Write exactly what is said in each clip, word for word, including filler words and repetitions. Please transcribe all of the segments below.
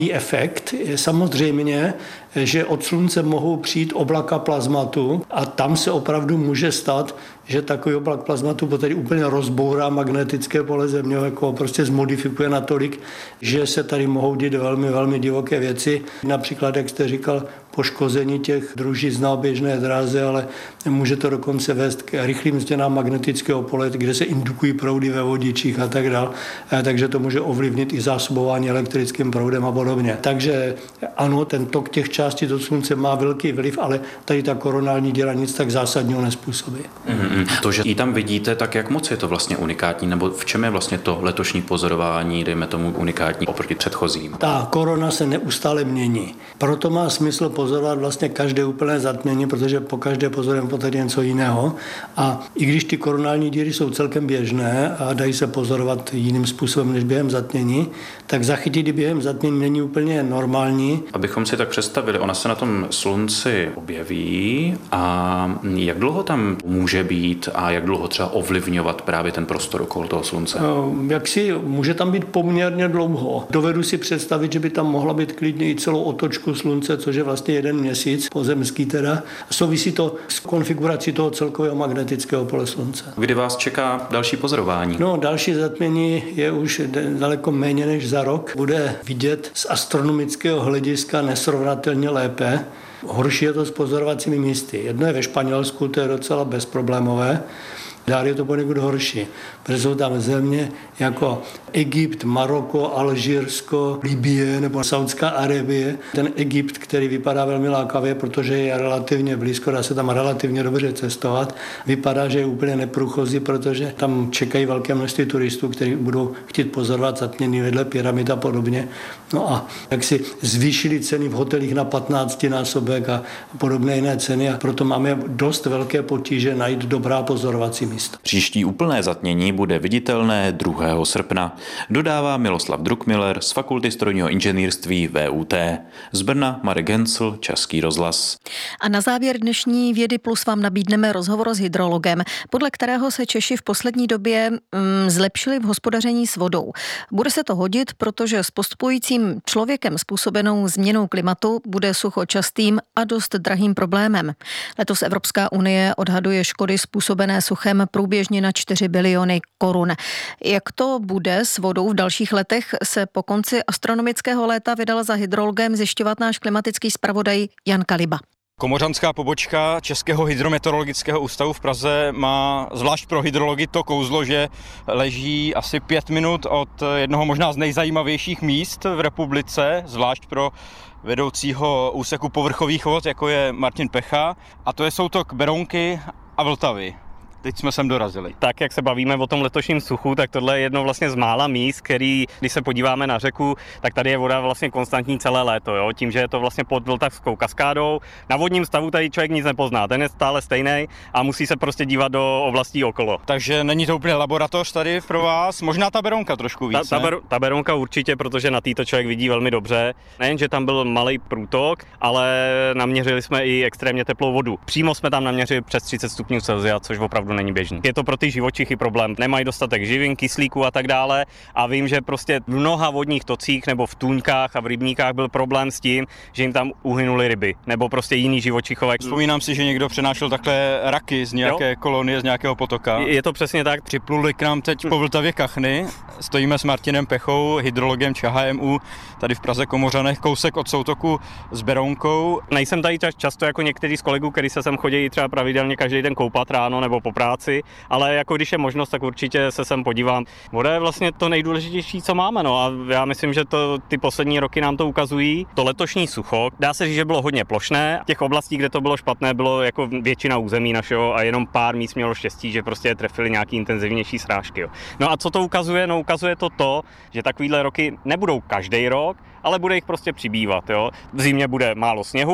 Efekt je samozřejmě, že od slunce mohou přijít oblaka plazmatu a tam se opravdu může stát, že takový oblak plazmatu tady úplně rozbourá magnetické pole Země, jako prostě zmodifikuje natolik, že se tady mohou dít velmi, velmi divoké věci. Například, jak jste říkal, poškození těch družic na běžné dráze, ale může to dokonce vést k rychlým změnám magnetického pole, kde se indukují proudy ve vodičích a tak dále. Takže to může ovlivnit i zásobování elektrickým proudem a podobně. Takže ano, ten tok těch částic od slunce má velký vliv, ale tady ta koronální díra nic tak zásadního nezpůsobí. Mm-hmm. To, že ji tam vidíte, tak jak moc je to vlastně unikátní, nebo v čem je vlastně to letošní pozorování, dejme tomu, unikátní oproti předchozím? Ta korona se neustále mění. Proto má smysl pozorovat vlastně každé úplné zatmění, protože po každé pozorujeme poté něco jiného. A i když ty koronální díry jsou celkem běžné a dají se pozorovat jiným způsobem než během zatmění, tak zachytit i během zatmění není úplně normální. Abychom si tak představili, ona se na tom slunci objeví a jak dlouho tam může být a jak dlouho třeba ovlivňovat právě ten prostor okolo toho slunce? Jak si může tam být poměrně dlouho. Dovedu si představit, že by tam mohla být klidně i celou otočku slunce, což je vlastně jeden měsíc, pozemský teda. Souvisí to s konfigurací toho celkového magnetického pole slunce. Kdy vás čeká další pozorování? No, další zatmění je už daleko méně než za rok. Bude vidět z astronomického hlediska nesrovnatelně lépe. Horší je to s pozorovacími místy. Jedno je ve Španělsku, to je docela bezproblémové. Dál je to poněkud horší, protože jsou tam země jako Egypt, Maroko, Alžírsko, Libye nebo Saudská Arábie. Ten Egypt, který vypadá velmi lákavě, protože je relativně blízko, dá se tam relativně dobře cestovat, vypadá, že je úplně neprůchozí, protože tam čekají velké množství turistů, kteří budou chtít pozorovat zatmění vedle pyramid a podobně. No a jak si zvýšili ceny v hotelích na patnáctinásobek a podobné jiné ceny a proto máme dost velké potíže najít dobrá pozorovací místa. Příští úplné zatmění bude viditelné druhého srpna, dodává Miloslav Druckmiller z Fakulty strojního inženýrství V U T. Z Brna Marek Gencl, Český rozhlas. A na závěr dnešní Vědy Plus vám nabídneme rozhovor s hydrologem, podle kterého se Češi v poslední době mm, zlepšili v hospodaření s vodou. Bude se to hodit, protože s postupujícím člověkem způsobenou změnou klimatu bude sucho častým a dost drahým problémem. Letos Evropská unie odhaduje škody způsobené suchem průběžně na čtyři biliony korun. Jak to bude s vodou v dalších letech, se po konci astronomického léta vydal za hydrologem zjišťovat náš klimatický zpravodaj Jan Kaliba. Komořanská pobočka Českého hydrometeorologického ústavu v Praze má zvlášť pro hydrology to kouzlo, že leží asi pět minut od jednoho možná z nejzajímavějších míst v republice, zvlášť pro vedoucího úseku povrchových vod, jako je Martin Pecha, a to je soutok Berounky a Vltavy. Teď jsme sem dorazili. Tak, jak se bavíme o tom letošním suchu, tak tohle je jedno vlastně z mála míst, který, když se podíváme na řeku, tak tady je voda vlastně konstantní celé léto, jo? Tím, že je to vlastně pod Vltavskou kaskádou. Na vodním stavu tady člověk nic nepozná, ten je stále stejný a musí se prostě dívat do oblastí okolo. Takže není to úplně laboratoř tady pro vás, možná ta Berounka trošku víc, ta, ta, ber, ta Berounka určitě, protože na této člověk vidí velmi dobře. Nejen, že tam byl malý průtok, ale naměřili jsme i extrémně teplou vodu. Přímo jsme tam naměřili přes třicet stupňů Celsia, což opravdu není běžný. Je to pro ty živočichy problém. Nemají dostatek živin, kyslíku a tak dále. A vím, že prostě v mnoha vodních tocích nebo v tůňkách a v rybníkách byl problém s tím, že jim tam uhynuly ryby nebo prostě jiný živočichové. Vzpomínám si, že někdo přenášel takhle raky z nějaké jo? kolonie, z nějakého potoka. Je to přesně tak. Připluli k nám teď po Vltavě kachny. Stojíme s Martinem Pechou, hydrologem ČHMÚ, tady v Praze Komořanech, kousek od soutoku s Berounkou. Nejsem tady často jako některý z kolegů, kteří se sem chodí třeba pravidelně každý den koupat ráno nebo po práci, ale jako když je možnost, tak určitě se sem podívám. Voda je vlastně to nejdůležitější, co máme, no a já myslím, že to ty poslední roky nám to ukazují. To letošní sucho, dá se říct, že bylo hodně plošné. Těch oblastí, kde to bylo špatné, bylo jako většina území našeho a jenom pár míst mělo štěstí, že prostě trefili nějaký intenzivnější srážky. Jo. No a co to ukazuje? No ukazuje to to, že takovýhle roky nebudou každý rok, ale bude jich prostě přibývat. Jo. V zimě bude málo sněhu,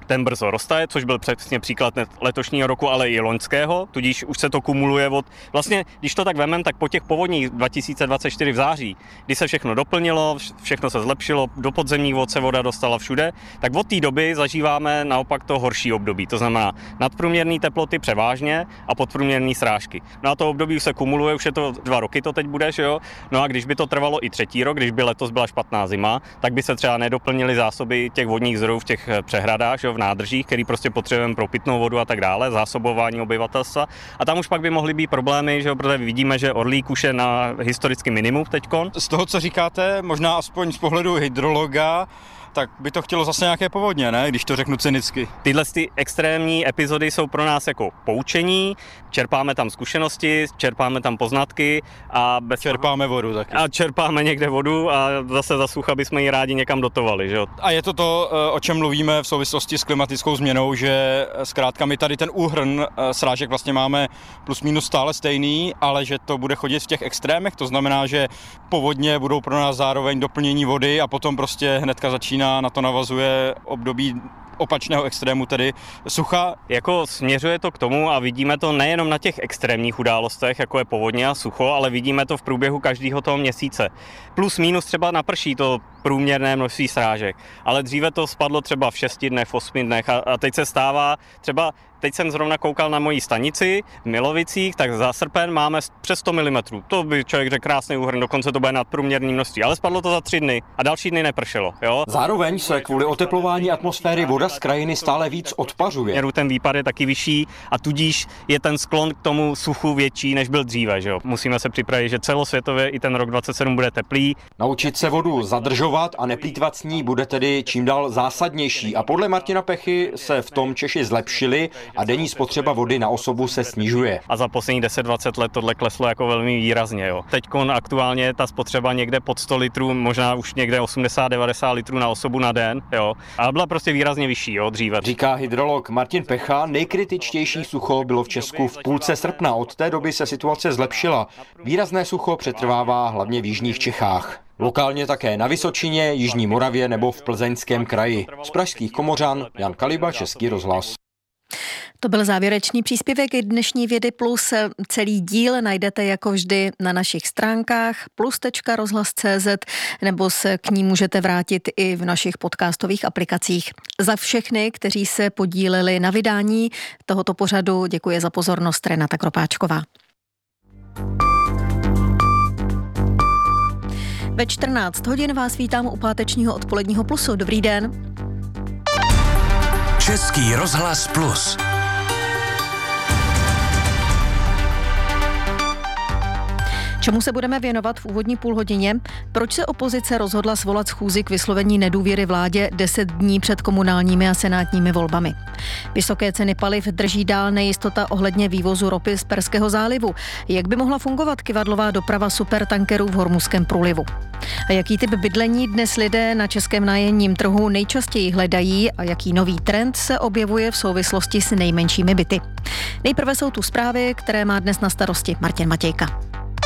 ten brzo roztaje, což byl přesně příklad letošního roku, ale i loňského, tudíž už se to kumuluje od, vlastně, když to tak vemem, tak po těch povodních dva tisíce dvacet čtyři v září, kdy se všechno doplnilo, všechno se zlepšilo, do podzemních vod se voda dostala všude, tak od té doby zažíváme naopak to horší období, to znamená nadprůměrné teploty převážně a podprůměrné srážky. No a to období už se kumuluje, už je to dva roky to teď bude, že jo? No a když by to trvalo i třetí rok, když by letos byla špatná zima, tak by se třeba nedoplnily zásoby těch vodních zdrojů v těch přehradách, že jo, v nádržích, který prostě potřebujeme pro pitnou vodu a tak dále, zásobování obyvatelstva. A tam už pak by mohly být problémy, že jo, protože vidíme, že Orlík už je na historický minimum teďkon. Z toho, co říkáte, možná aspoň z pohledu hydrologa, tak by to chtělo zase nějaké povodně, ne? Když to řeknu cynicky. Tyhle ty extrémní epizody jsou pro nás jako poučení, čerpáme tam zkušenosti, čerpáme tam poznatky a bez čerpáme vodu taky. A čerpáme někde vodu a zase za sucha bychom ji rádi někam dotovali, že jo? A je to to, o čem mluvíme v souvislosti s klimatickou změnou, že zkrátka my tady ten úhrn srážek vlastně máme plus minus stále stejný, ale že to bude chodit v těch extrémech, to znamená, že povodně budou pro nás zároveň doplnění vody a potom prostě hnedka začíná, na to navazuje období opačného extrému, tedy sucha. Jako směřuje to k tomu a vidíme to nejenom na těch extrémních událostech, jako je povodně a sucho, ale vidíme to v průběhu každého toho měsíce. Plus minus třeba naprší to průměrné množství srážek, ale dříve to spadlo třeba v šesti dnech, v osmi dnech a, a teď se stává třeba. Teď jsem zrovna koukal na mojí stanici v Milovicích, tak za srpen máme přes sto milimetrů. To by člověk řekl krásný úhrn, dokonce to bude nadprůměrný množství, ale spadlo to za tři dny a další dny nepršelo. Jo? Zároveň se kvůli oteplování atmosféry voda z krajiny stále víc odpařuje. Ten výpar je taky vyšší a tudíž je ten sklon k tomu suchu větší, než byl dříve. Že jo? Musíme se připravit, že celosvětově i ten rok dvacet sedm bude teplý. Naučit se vodu zadržovat a neplýtvat s ní bude tedy čím dál zásadnější a podle Martina Pechy se v tom Češi zlepšili a denní spotřeba vody na osobu se snižuje. A za poslední deset dvacet let tohle kleslo jako velmi výrazně. Jo. Teďkon aktuálně je ta spotřeba někde pod sto litrů, možná už někde osmdesát devadesát litrů na osobu na den. Jo. A byla prostě výrazně vyšší, jo, dříve. Říká hydrolog Martin Pecha, nejkritičtější sucho bylo v Česku v půlce srpna. Od té doby se situace zlepšila. Výrazné sucho přetrvává hlavně v jižních Čechách. Lokálně také na Vysočině, Jižní Moravě nebo v Plzeňském kraji. Z pražských Komořan Jan Kaliba, Český rozhlas. To byl závěrečný příspěvek dnešní Vědy Plus. Celý díl najdete jako vždy na našich stránkách plus tečka rozhlas tečka cé zet nebo se k ní můžete vrátit i v našich podcastových aplikacích. Za všechny, kteří se podíleli na vydání tohoto pořadu, děkuji za pozornost Renata Kropáčková. Ve čtrnáct hodin vás vítám u pátečního odpoledního Plusu. Dobrý den. Český rozhlas Plus. Čemu se budeme věnovat v úvodní půlhodině? Proč se opozice rozhodla svolat schůzi k vyslovení nedůvěry vládě deset dní před komunálními a senátními volbami? Vysoké ceny paliv drží dál nejistota ohledně vývozu ropy z Perského zálivu. Jak by mohla fungovat kyvadlová doprava supertankerů v Hormuzském průlivu? A jaký typ bydlení dnes lidé na českém nájemním trhu nejčastěji hledají a jaký nový trend se objevuje v souvislosti s nejmenšími byty? Nejprve jsou tu zprávy, které má dnes na starosti Martin Matějka.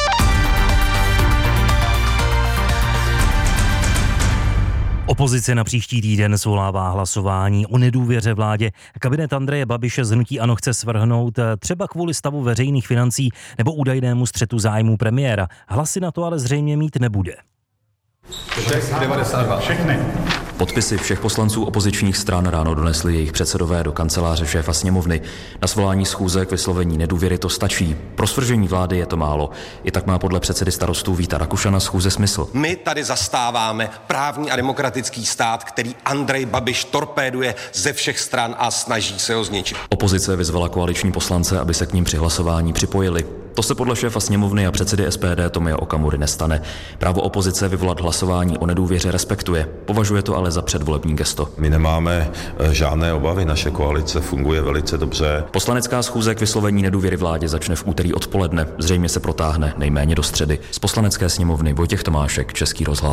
Opozice na příští týden svolává hlasování o nedůvěře vládě. Kabinet Andreje Babiše z hnutí ANO chce svrhnout třeba kvůli stavu veřejných financí nebo údajnému střetu zájmů premiéra. Hlasy na to ale zřejmě mít nebude. devadesát dva. Všechny. Podpisy všech poslanců opozičních stran ráno donesli jejich předsedové do kanceláře šéfa sněmovny. Na svolání schůze k vyslovení nedůvěry to stačí. Pro svržení vlády je to málo. I tak má podle předsedy Starostů Víta Rakušana schůze smysl. My tady zastáváme právní a demokratický stát, který Andrej Babiš torpéduje ze všech stran a snaží se ho zničit. Opozice vyzvala koaliční poslance, aby se k ním při hlasování připojili. To se podle šéfa sněmovny a předsedy S P D Tomia Okamury nestane. Právo opozice vyvolat hlasování o nedůvěře respektuje. Považuje to ale za předvolební gesto. My nemáme žádné obavy, naše koalice funguje velice dobře. Poslanecká schůze k vyslovení nedůvěry vládě začne v úterý odpoledne. Zřejmě se protáhne nejméně do středy. Z poslanecké sněmovny Vojtěch Tomášek, Český rozhlas.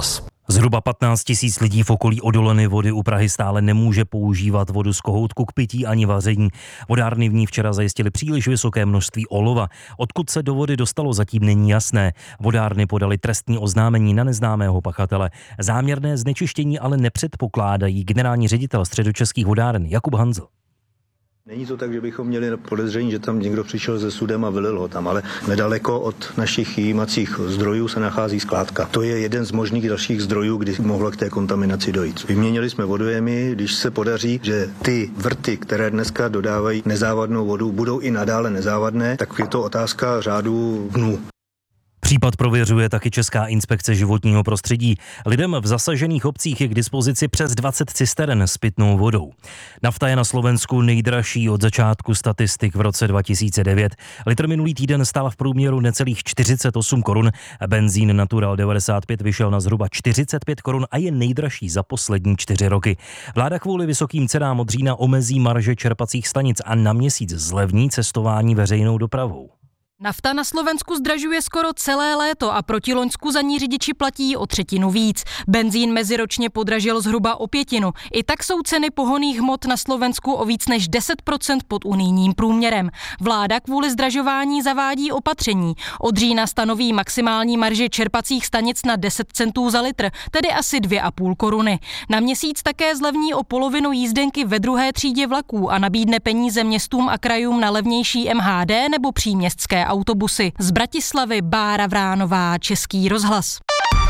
Zhruba patnáct tisíc lidí v okolí Odoleny vody u Prahy stále nemůže používat vodu z kohoutku k pití ani vaření. Vodárny v ní včera zajistily příliš vysoké množství olova. Odkud se do vody dostalo, zatím není jasné. Vodárny podali trestní oznámení na neznámého pachatele. Záměrné znečištění ale nepředpokládají generální ředitel Středočeských vodáren Jakub Hanzl. Není to tak, že bychom měli podezření, že tam někdo přišel se sudem a vylil ho tam, ale nedaleko od našich jímacích zdrojů se nachází skládka. To je jeden z možných dalších zdrojů, kdy mohlo k té kontaminaci dojít. Vyměnili jsme vodojemy, když se podaří, že ty vrty, které dneska dodávají nezávadnou vodu, budou i nadále nezávadné, tak je to otázka řádu dnů. Případ prověřuje taky Česká inspekce životního prostředí. Lidem v zasažených obcích je k dispozici přes dvacet cisteren s pitnou vodou. Nafta je na Slovensku nejdražší od začátku statistik v roce dva tisíce devět. Litr minulý týden stál v průměru necelých čtyřicet osm korun. Benzín Natural devadesát pět vyšel na zhruba čtyřicet pět korun a je nejdražší za poslední čtyři roky. Vláda kvůli vysokým cenám od října omezí marže čerpacích stanic a na měsíc zlevní cestování veřejnou dopravou. Nafta na Slovensku zdražuje skoro celé léto a proti loňsku za ní řidiči platí o třetinu víc. Benzín meziročně podražil zhruba o pětinu. I tak jsou ceny pohonných hmot na Slovensku o víc než deset procent pod unijním průměrem. Vláda kvůli zdražování zavádí opatření. Od října stanoví maximální marži čerpacích stanic na deset centů za litr, tedy asi dvě a půl koruny. Na měsíc také zlevní o polovinu jízdenky ve druhé třídě vlaků a nabídne peníze městům a krajům na levnější M H D nebo příměstské autobusy. Z Bratislavy Bára Vránová, Český rozhlas.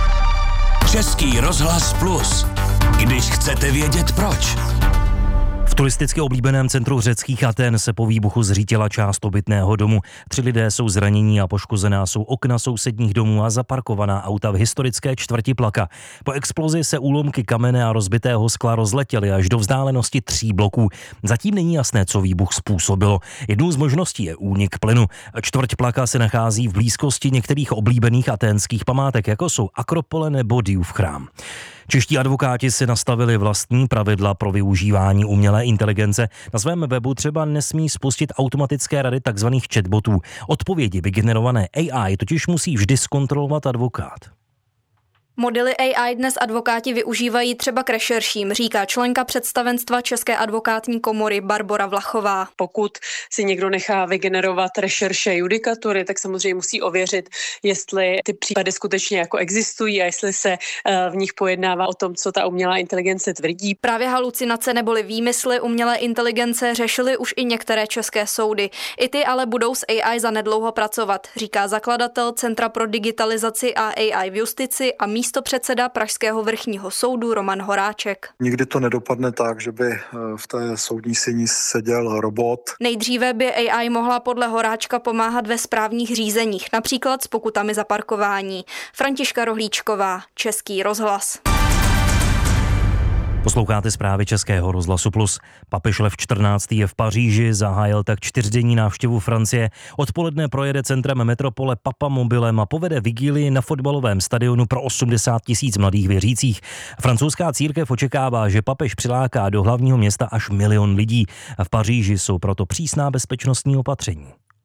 Český rozhlas plus. Když chcete vědět proč. V turisticky oblíbeném centru řeckých Aten se po výbuchu zřítila část obytného domu. Tři lidé jsou zranění a poškozená jsou okna sousedních domů a zaparkovaná auta v historické čtvrti Plaka. Po explozi se úlomky kamene a rozbitého skla rozletěly až do vzdálenosti tří bloků. Zatím není jasné, co výbuch způsobilo. Jednou z možností je únik plynu. Čtvrť Plaka se nachází v blízkosti některých oblíbených aténských památek, jako jsou Akropole nebo Diův chrám. Čeští advokáti si nastavili vlastní pravidla pro využívání umělé inteligence. Na svém webu třeba nesmí spustit automatické rady tzv. Chatbotů. Odpovědi vygenerované A I totiž musí vždy zkontrolovat advokát. Modely A I dnes advokáti využívají třeba k rešerším, říká členka představenstva České advokátní komory Barbora Vlachová. Pokud si někdo nechá vygenerovat rešerše judikatury, tak samozřejmě musí ověřit, jestli ty případy skutečně jako existují a jestli se v nich pojednává o tom, co ta umělá inteligence tvrdí. Právě halucinace neboli výmysly umělé inteligence řešily už i některé české soudy. I ty ale budou s A I zanedlouho pracovat, říká zakladatel Centra pro digitalizaci a A I v justici a místo místopředseda Pražského vrchního soudu Roman Horáček. Nikdy to nedopadne tak, že by v té soudní síni seděl robot. Nejdříve by A I mohla podle Horáčka pomáhat ve správních řízeních, například s pokutami za parkování. Františka Rohlíčková, Český rozhlas. Posloucháte zprávy Českého rozhlasu plus. Papež Lev čtrnáctý je v Paříži, zahájil tak čtyřdenní návštěvu Francie. Odpoledne projede centrem metropole Papamobilem a povede vigílii na fotbalovém stadionu pro osmdesát tisíc mladých věřících. Francouzská církev očekává, že papež přiláká do hlavního města až milion lidí. V Paříži jsou proto přísná bezpečnostní opatření.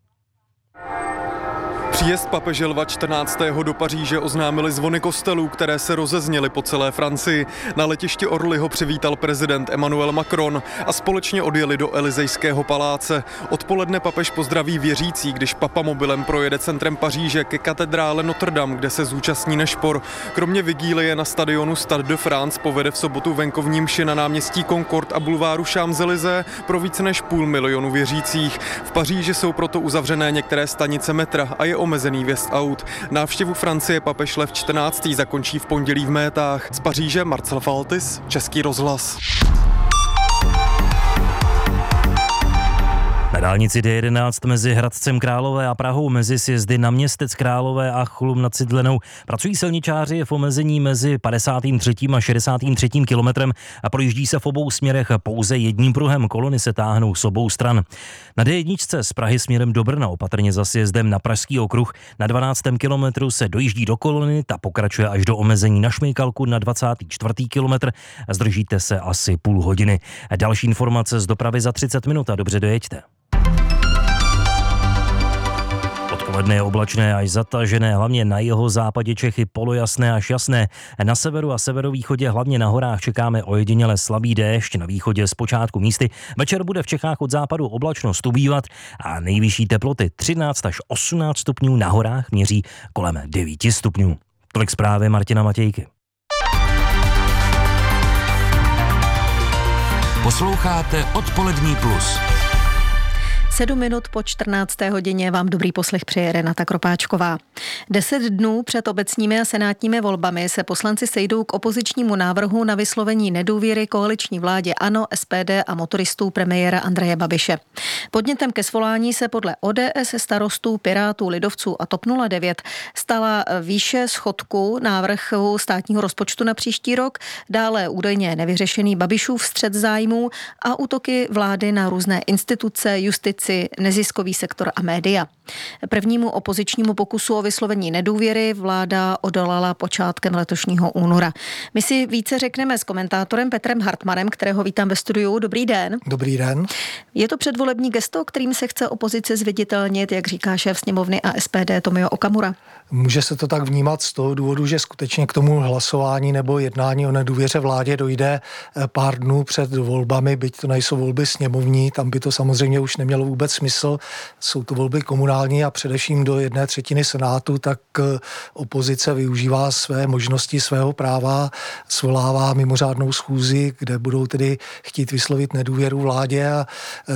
Příjezd papeže Lva čtrnáctého do Paříže oznámili zvony kostelů, které se rozezněly po celé Francii. Na letišti Orly ho přivítal prezident Emmanuel Macron a společně odjeli do Elysejského paláce. Odpoledne papež pozdraví věřící, když papamobilem projede centrem Paříže ke katedrále Notre Dame, kde se zúčastní nešpor. Kromě vigílie na stadionu Stade de France povede v sobotu venkovní mši na náměstí Concorde a bulváru Champs-Élysées pro více než půl milionu věřících. V Paříži jsou proto uzavřené některé stanice metra a je omezený vjezd aut. Návštěvu Francie papež Lev čtrnáctý zakončí v pondělí v Métách. Z Paříže Marcel Faltis, Český rozhlas. Na dálnici D jedenáct mezi Hradcem Králové a Prahou mezi sjezdy na Městec Králové a Chlum nad Cidlenou pracují silničáři v omezení mezi padesátým třetím a šedesátým třetím kilometrem a projíždí se v obou směrech pouze jedním pruhem. Kolony se táhnou s obou stran. Na D jedna z Prahy směrem do Brna opatrně za sjezdem na Pražský okruh na dvanáctém kilometru se dojíždí do kolony, ta pokračuje až do omezení na Šmejkalku na dvacátý čtvrtý kilometr. Zdržíte se asi půl hodiny. Další informace z dopravy za třicet minut a dobře dojeďte. Odpoledne je oblačné až zatažené, hlavně na jihozápadě Čechy polojasné až jasné. Na severu a severovýchodě, hlavně na horách, čekáme ojediněle slabý déšť, na východě zpočátku místy. Večer bude v Čechách od západu oblačnost ubývat a nejvyšší teploty třináct až osmnáct stupňů, na horách měří kolem devět stupňů. Tolik zprávy Martina Matějky. Posloucháte Odpolední plus. Sedm minut po čtrnácté hodině vám dobrý poslech přeje Renata Kropáčková. Deset dnů před obecními a senátními volbami se poslanci sejdou k opozičnímu návrhu na vyslovení nedůvěry koaliční vládě ANO, S P D a motoristů premiéra Andreje Babiše. Podnětem ke svolání se podle O D S, Starostů, Pirátů, Lidovců a TOP nula devět stala výše schodku návrhu státního rozpočtu na příští rok, dále údajně nevyřešený Babišův střet zájmů a útoky vlády na různé instituce, justici, neziskový sektor a média. Prvnímu opozičnímu pokusu o vyslovení nedůvěry vláda odolala počátkem letošního února. My si více řekneme s komentátorem Petrem Hartmanem, kterého vítám ve studiu. Dobrý den. Dobrý den. Je to předvolební gesto, kterým se chce opozice zviditelnit, jak říká šéf sněmovny a S P D Tomio Okamura? Může se to tak vnímat z toho důvodu, že skutečně k tomu hlasování nebo jednání o nedůvěře vládě dojde pár dnů před volbami, byť to nejsou volby sněmovní, tam by to samozřejmě už nemělo vůbec smysl. Jsou to volby komunální a především do jedné třetiny senátu, tak opozice využívá své možnosti, svého práva, svolává mimořádnou schůzi, kde budou tedy chtít vyslovit nedůvěru vládě a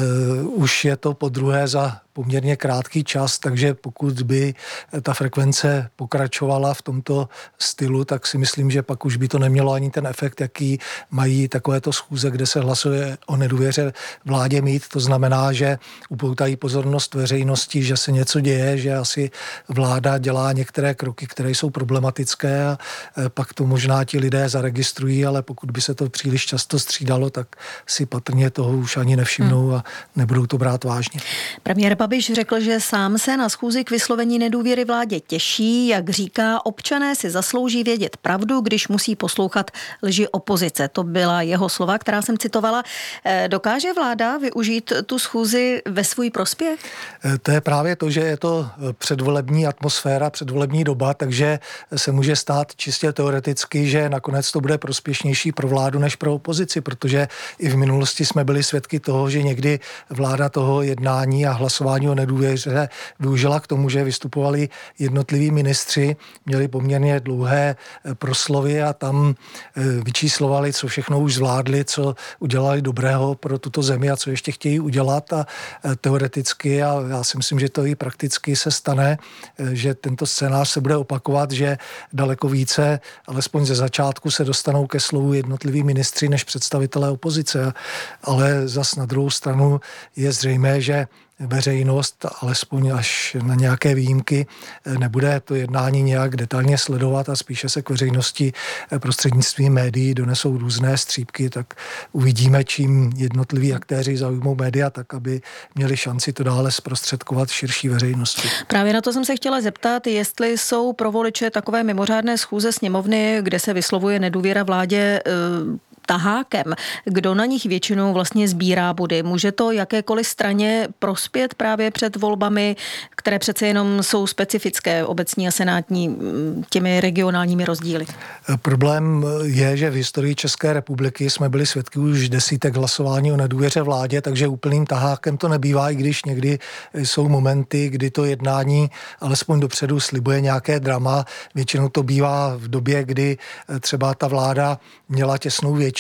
uh, už je to podruhé za poměrně krátký čas, takže pokud by ta frekvence pokračovala v tomto stylu, tak si myslím, že pak už by to nemělo ani ten efekt, jaký mají takovéto schůze, kde se hlasuje o nedůvěře vládě mít. To znamená, že upoutají pozornost veřejnosti, že se něco děje, že asi vláda dělá některé kroky, které jsou problematické a pak to možná ti lidé zaregistrují, ale pokud by se to příliš často střídalo, tak si patrně toho už ani nevšimnou a nebudou to brát vážně. Premiér Babiš řekl, že sám se na schůzi k vyslovení nedůvěry vládě těší. Jak říká, občané si zaslouží vědět pravdu, když musí poslouchat lži opozice. To byla jeho slova, která jsem citovala. Dokáže vláda využít tu schůzi ve svůj prospěch? To je právě to, že je to předvolební atmosféra, předvolební doba, takže se může stát čistě teoreticky, že nakonec to bude prospěšnější pro vládu než pro opozici, protože i v minulosti jsme byli svědky toho, že někdy vláda toho jednání a hlasování o nedůvěře využila k tomu, že vystupovali jednotliví ministři, měli poměrně dlouhé proslovy a tam vyčíslovali, co všechno už zvládli, co udělali dobrého pro tuto zemi a co ještě chtějí udělat a teoreticky, a já si myslím, že to i prakticky se stane, že tento scénář se bude opakovat, že daleko více, alespoň ze začátku, se dostanou ke slovu jednotliví ministři než představitelé opozice, ale zas na druhou stranu je zřejmé, že veřejnost, alespoň až na nějaké výjimky, nebude to jednání nějak detailně sledovat a spíše se k veřejnosti prostřednictvím médií donesou různé střípky, tak uvidíme, čím jednotliví aktéři zaujmou média, tak aby měli šanci to dále zprostředkovat širší veřejnosti. Právě na to jsem se chtěla zeptat, jestli jsou pro voliče takové mimořádné schůze sněmovny, kde se vyslovuje nedůvěra vládě, tahákem. Kdo na nich většinou vlastně sbírá body? Může to jakékoliv straně prospět právě před volbami, které přece jenom jsou specifické, obecní a senátní, těmi regionálními rozdíly? Problém je, že v historii České republiky jsme byli svědky už desítek hlasování o nedůvěře vládě, takže úplným tahákem to nebývá, i když někdy jsou momenty, kdy to jednání alespoň dopředu slibuje nějaké drama. Většinou to bývá v době, kdy třeba ta vláda měla těsnou většinu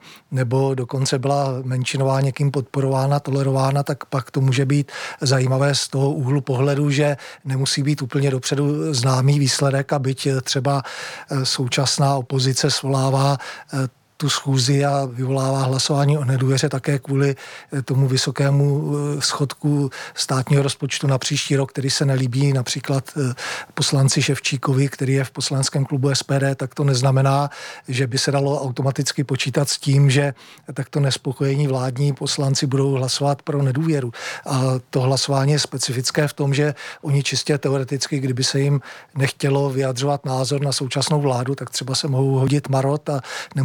nebo dokonce byla menšinová někým podporována, tolerována, tak pak to může být zajímavé z toho úhlu pohledu, že nemusí být úplně dopředu známý výsledek a byť třeba současná opozice svolává tu schůzi a vyvolává hlasování o nedůvěře také kvůli tomu vysokému schodku státního rozpočtu na příští rok, který se nelíbí například poslanci Ševčíkovi, který je v poslaneckém klubu S P D, tak to neznamená, že by se dalo automaticky počítat s tím, že takto nespokojení vládní poslanci budou hlasovat pro nedůvěru. A to hlasování je specifické v tom, že oni čistě teoreticky, kdyby se jim nechtělo vyjadřovat názor na současnou vládu, tak třeba se mohou hodit marot a nemusí se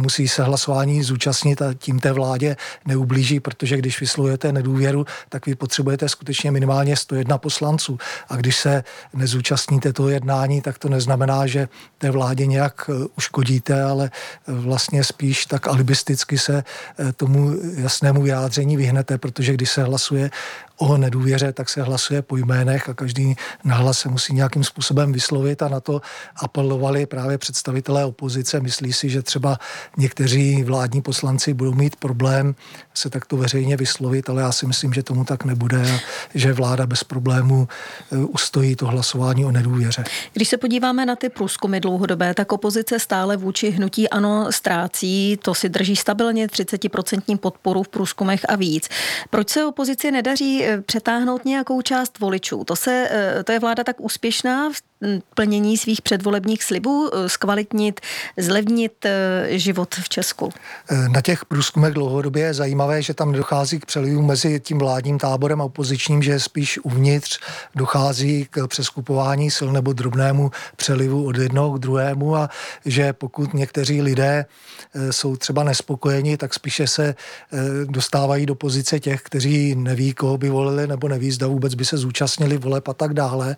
hlasování zúčastnit a tím té vládě neublíží, protože když vyslovujete nedůvěru, tak vy potřebujete skutečně minimálně sto jedna poslanců. A když se nezúčastníte toho jednání, tak to neznamená, že té vládě nějak uškodíte, ale vlastně spíš tak alibisticky se tomu jasnému vyjádření vyhnete, protože když se hlasuje o nedůvěře, tak se hlasuje po jménech a každý nahlas se musí nějakým způsobem vyslovit a na to apelovali právě představitelé opozice. Myslí si, že třeba někteří vládní poslanci budou mít problém se takto veřejně vyslovit, ale já si myslím, že tomu tak nebude a že vláda bez problémů ustojí to hlasování o nedůvěře. Když se podíváme na ty průzkumy dlouhodobé, tak opozice stále vůči hnutí ANO ztrácí, to si drží stabilně třicet procent podporu v průzkumech a víc. Proč se opozici nedaří přetáhnout nějakou část voličů? To, se, to je vláda tak úspěšná v plnění svých předvolebních slibů, zkvalitnit, zlevnit život v Česku? Na těch průzkumech dlouhodobě je zajímavé, že tam dochází k přelivu mezi tím vládním táborem a opozičním, že spíš uvnitř dochází k přeskupování sil nebo drobnému přelivu od jednoho k druhému a že pokud někteří lidé jsou třeba nespokojeni, tak spíše se dostávají do pozice těch, kteří neví, koho by volili nebo neví, zda vůbec by se zúčastnili voleb a tak dále.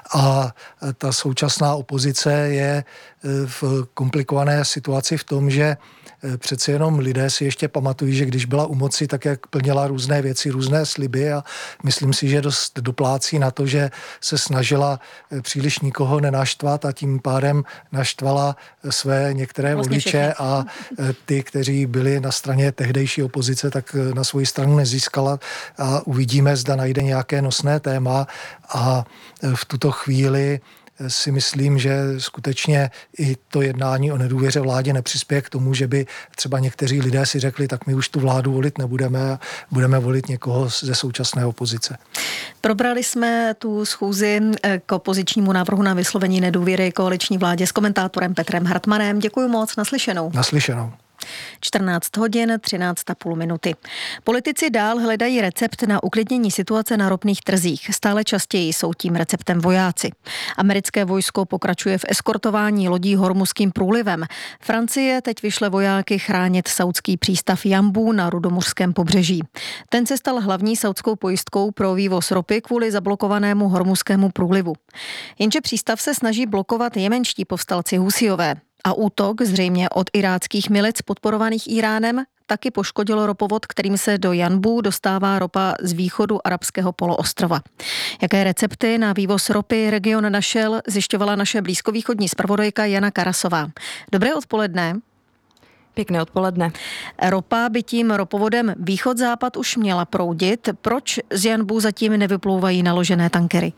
A ta současná opozice je v komplikované situaci v tom, že přece jenom lidé si ještě pamatují, že když byla u moci, tak jak plnila různé věci, různé sliby a myslím si, že dost doplácí na to, že se snažila příliš nikoho nenaštvat a tím pádem naštvala své některé vlastně voliče všechny. A ty, kteří byli na straně tehdejší opozice, tak na svoji stranu nezískala a uvidíme, zda najde nějaké nosné téma a v tuto chvíli si myslím, že skutečně i to jednání o nedůvěře vládě nepřispěje k tomu, že by třeba někteří lidé si řekli, tak my už tu vládu volit nebudeme a budeme volit někoho ze současné opozice. Probrali jsme tu schůzi k opozičnímu návrhu na vyslovení nedůvěry koaliční vládě s komentátorem Petrem Hartmanem. Děkuji moc, naslyšenou. Naslyšenou. čtrnáct hodin, třináct a půl minuty. Politici dál hledají recept na uklidnění situace na ropných trzích. Stále častěji jsou tím receptem vojáci. Americké vojsko pokračuje v eskortování lodí Hormuzským průlivem. Francie teď vyšle vojáky chránit saudský přístav Jambu na rudomořském pobřeží. Ten se stal hlavní saudskou pojistkou pro vývoz ropy kvůli zablokovanému Hormuzskému průlivu. Jenže přístav se snaží blokovat jemenští povstalci Husijové. A útok, zřejmě od iráckých milic podporovaných Iránem, taky poškodilo ropovod, kterým se do Janbu dostává ropa z východu arabského poloostrova. Jaké recepty na vývoz ropy region našel, zjišťovala naše blízkovýchodní zpravodajka Jana Karasová. Dobré odpoledne. Pěkné odpoledne. Ropa by tím ropovodem východ-západ už měla proudit. Proč z Janbu zatím nevyplouvají naložené tankery?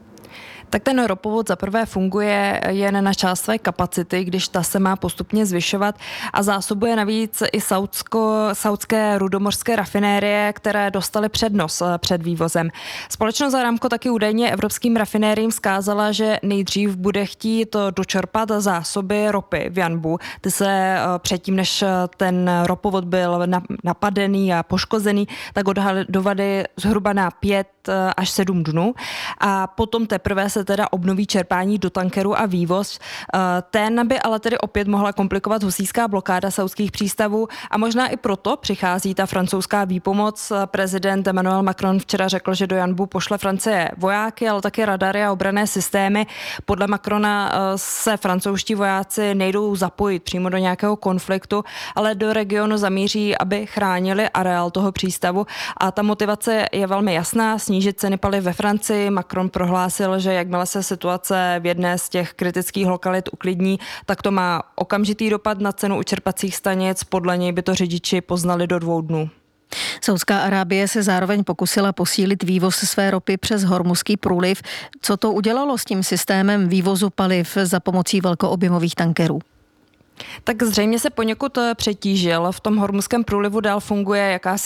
Tak ten ropovod zaprvé funguje jen na část své kapacity, když ta se má postupně zvyšovat a zásobuje navíc i saudsko, saudské rudomořské rafinérie, které dostaly přednost před vývozem. Společnost Aramco taky údajně evropským rafinériím vzkázala, že nejdřív bude chtít dočerpat zásoby ropy v Janbu. Ty se předtím, než ten ropovod byl napadený a poškozený, tak odhadovaly zhruba na pět až sedm dnů a potom teprve se teda obnoví čerpání do tankeru a vývoz. Ten by ale tedy opět mohla komplikovat husíská blokáda saudských přístavů a možná i proto přichází ta francouzská výpomoc. Prezident Emmanuel Macron včera řekl, že do Janbu pošle Francie vojáky, ale také radary a obranné systémy. Podle Macrona se francouzští vojáci nejdou zapojit přímo do nějakého konfliktu, ale do regionu zamíří, aby chránili areál toho přístavu a ta motivace je velmi jasná, snížit ceny paliv ve Francii. Macron prohlásil, že jakmile se situace v jedné z těch kritických lokalit uklidní, tak to má okamžitý dopad na cenu u čerpacích stanic. Podle něj by to řidiči poznali do dvou dnů. Saudská Arábie se zároveň pokusila posílit vývoz své ropy přes Hormuzský průliv. Co to udělalo s tím systémem vývozu paliv za pomocí velkoobjemových tankerů? Tak zřejmě se poněkud přetížil. V tom Hormuzském průlivu dál funguje jakási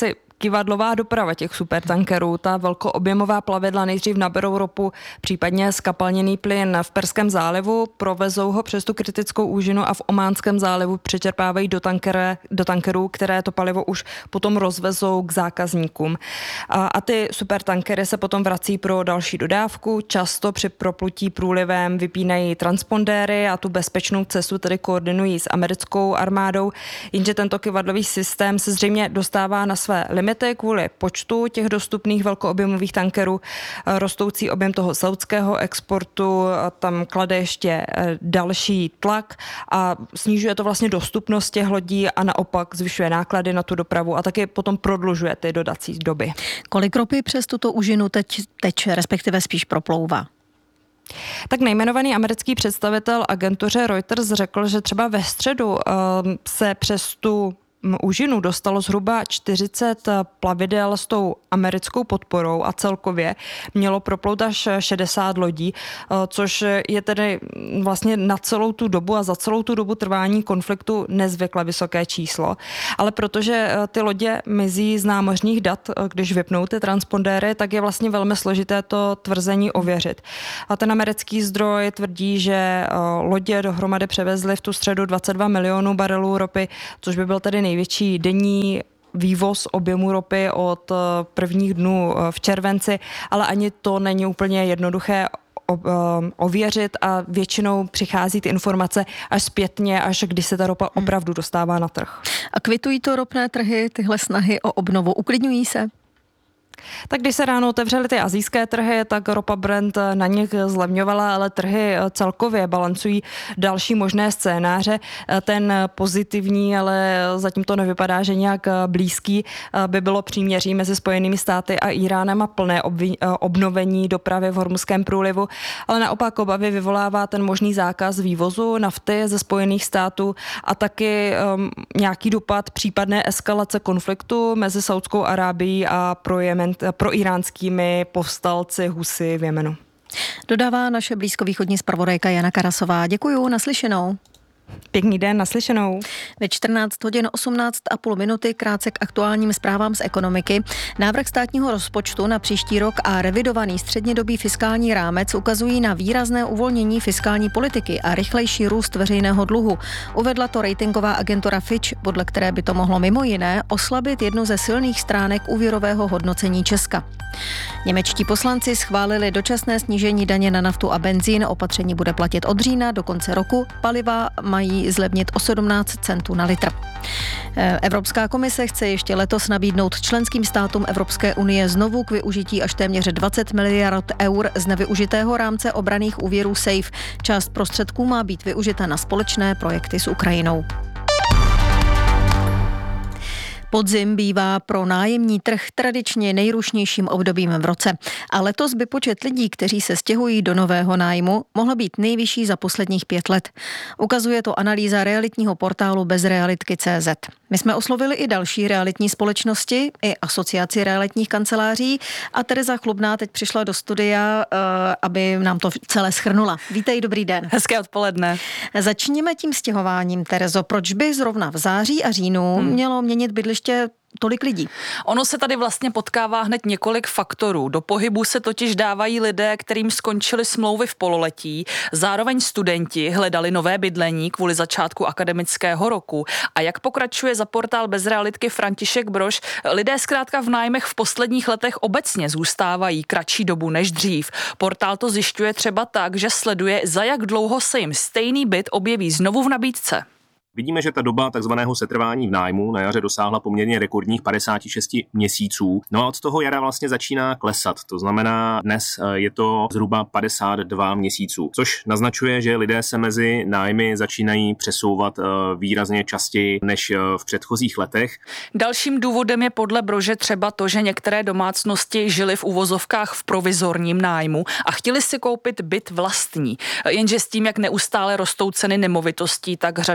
kyvadlová doprava těch supertankerů. Ta velkoobjemová plavidla nejdřív naberou ropu, případně skapalněný plyn v Perském zálivu, provezou ho přes tu kritickou úžinu a v Ománském zálivu přečerpávají do, tankere, do tankerů, které to palivo už potom rozvezou k zákazníkům. A, a ty supertankery se potom vrací pro další dodávku. Často při proplutí průlivem vypínají transpondéry a tu bezpečnou cestu tedy koordinují s americkou armádou, jenže tento kyvadlový systém se zřejmě dostává na své limity kvůli počtu těch dostupných velkoobjemových tankerů. Rostoucí objem toho saudského exportu tam klade ještě další tlak a snižuje to vlastně dostupnost těch lodí a naopak zvyšuje náklady na tu dopravu a taky potom prodlužuje ty dodací doby. Kolik ropy přes tuto úžinu teď teče, respektive spíš proplouvá? Tak nejmenovaný americký představitel agentuře Reuters řekl, že třeba ve středu uh, se přes tu úžinu dostalo zhruba čtyřicet plavidel s tou americkou podporou a celkově mělo proplout až šedesát lodí, což je tedy vlastně na celou tu dobu a za celou tu dobu trvání konfliktu nezvykle vysoké číslo. Ale protože ty lodě mizí z námořních dat, když vypnou ty transpondéry, tak je vlastně velmi složité to tvrzení ověřit. A ten americký zdroj tvrdí, že lodě dohromady převezly v tu středu dvacet dva milionů barelů ropy, což by byl tedy největší denní vývoz objemu ropy od prvních dnů v červenci, ale ani to není úplně jednoduché ověřit a většinou přichází ty informace až zpětně, až když se ta ropa opravdu dostává na trh. A kvitují to ropné trhy, tyhle snahy o obnovu, uklidňují se? Tak když se ráno otevřely ty asijské trhy, tak ropa Brent na nich zlevňovala, ale trhy celkově balancují další možné scénáře. Ten pozitivní, ale zatím to nevypadá, že nějak blízký, by bylo příměří mezi Spojenými státy a Iránem a plné obvi- obnovení dopravy v Hormuzském průlivu, ale naopak obavy vyvolává ten možný zákaz vývozu nafty ze Spojených států a taky um, nějaký dopad případné eskalace konfliktu mezi Saudskou Arábií a pro Jemen, pro iránskými povstalci Husy v Jemenu. Dodává naše blízkovýchodní zpravodajka Jana Karasová. Děkuju, naslyšenou. Pěkný den, naslyšenou. Ve čtrnáct hodin osmnáct a půl minuty krátce k aktuálním zprávám z ekonomiky. Návrh státního rozpočtu na příští rok a revidovaný střednědobý fiskální rámec ukazují na výrazné uvolnění fiskální politiky a rychlejší růst veřejného dluhu. Uvedla to ratingová agentura Fitch, podle které by to mohlo mimo jiné oslabit jednu ze silných stránek úvěrového hodnocení Česka. Němečtí poslanci schválili dočasné snížení daně na naftu a benzín. Opatření bude platit od října do konce roku. Paliva mají zlevnit o sedmnáct centů na litr. Evropská komise chce ještě letos nabídnout členským státům Evropské unie znovu k využití až téměř dvacet miliard eur z nevyužitého rámce obranných úvěrů SAFE. Část prostředků má být využita na společné projekty s Ukrajinou. Podzim bývá pro nájemní trh tradičně nejrušnějším obdobím v roce. A letos by počet lidí, kteří se stěhují do nového nájmu, mohl být nejvyšší za posledních pět let. Ukazuje to analýza realitního portálu bezrealitky tečka cé zet. My jsme oslovili i další realitní společnosti, i asociaci realitních kanceláří a Tereza Chlubná teď přišla do studia, aby nám to celé shrnula. Vítej, dobrý den. Hezké odpoledne. Začněme tím stěhováním, Terezo. Proč by zrovna v září a říjnu hmm. mělo měnit bydliště tolik lidí? Ono se tady vlastně potkává hned několik faktorů. Do pohybu se totiž dávají lidé, kterým skončily smlouvy v pololetí. Zároveň studenti hledali nové bydlení kvůli začátku akademického roku. A jak pokračuje za portál bezrealitky František Brož, lidé zkrátka v nájmech v posledních letech obecně zůstávají kratší dobu než dřív. Portál to zjišťuje třeba tak, že sleduje, za jak dlouho se jim stejný byt objeví znovu v nabídce. Vidíme, že ta doba takzvaného setrvání v nájmu na jaře dosáhla poměrně rekordních padesát šest měsíců. No a od toho jara vlastně začíná klesat. To znamená, dnes je to zhruba padesát dva měsíců, což naznačuje, že lidé se mezi nájmy začínají přesouvat výrazně častěji než v předchozích letech. Dalším důvodem je podle Brože třeba to, že některé domácnosti žily v uvozovkách v provizorním nájmu a chtěli si koupit byt vlastní. Jenže s tím, jak neustále rostou ceny nemovitostí, tak řada z nich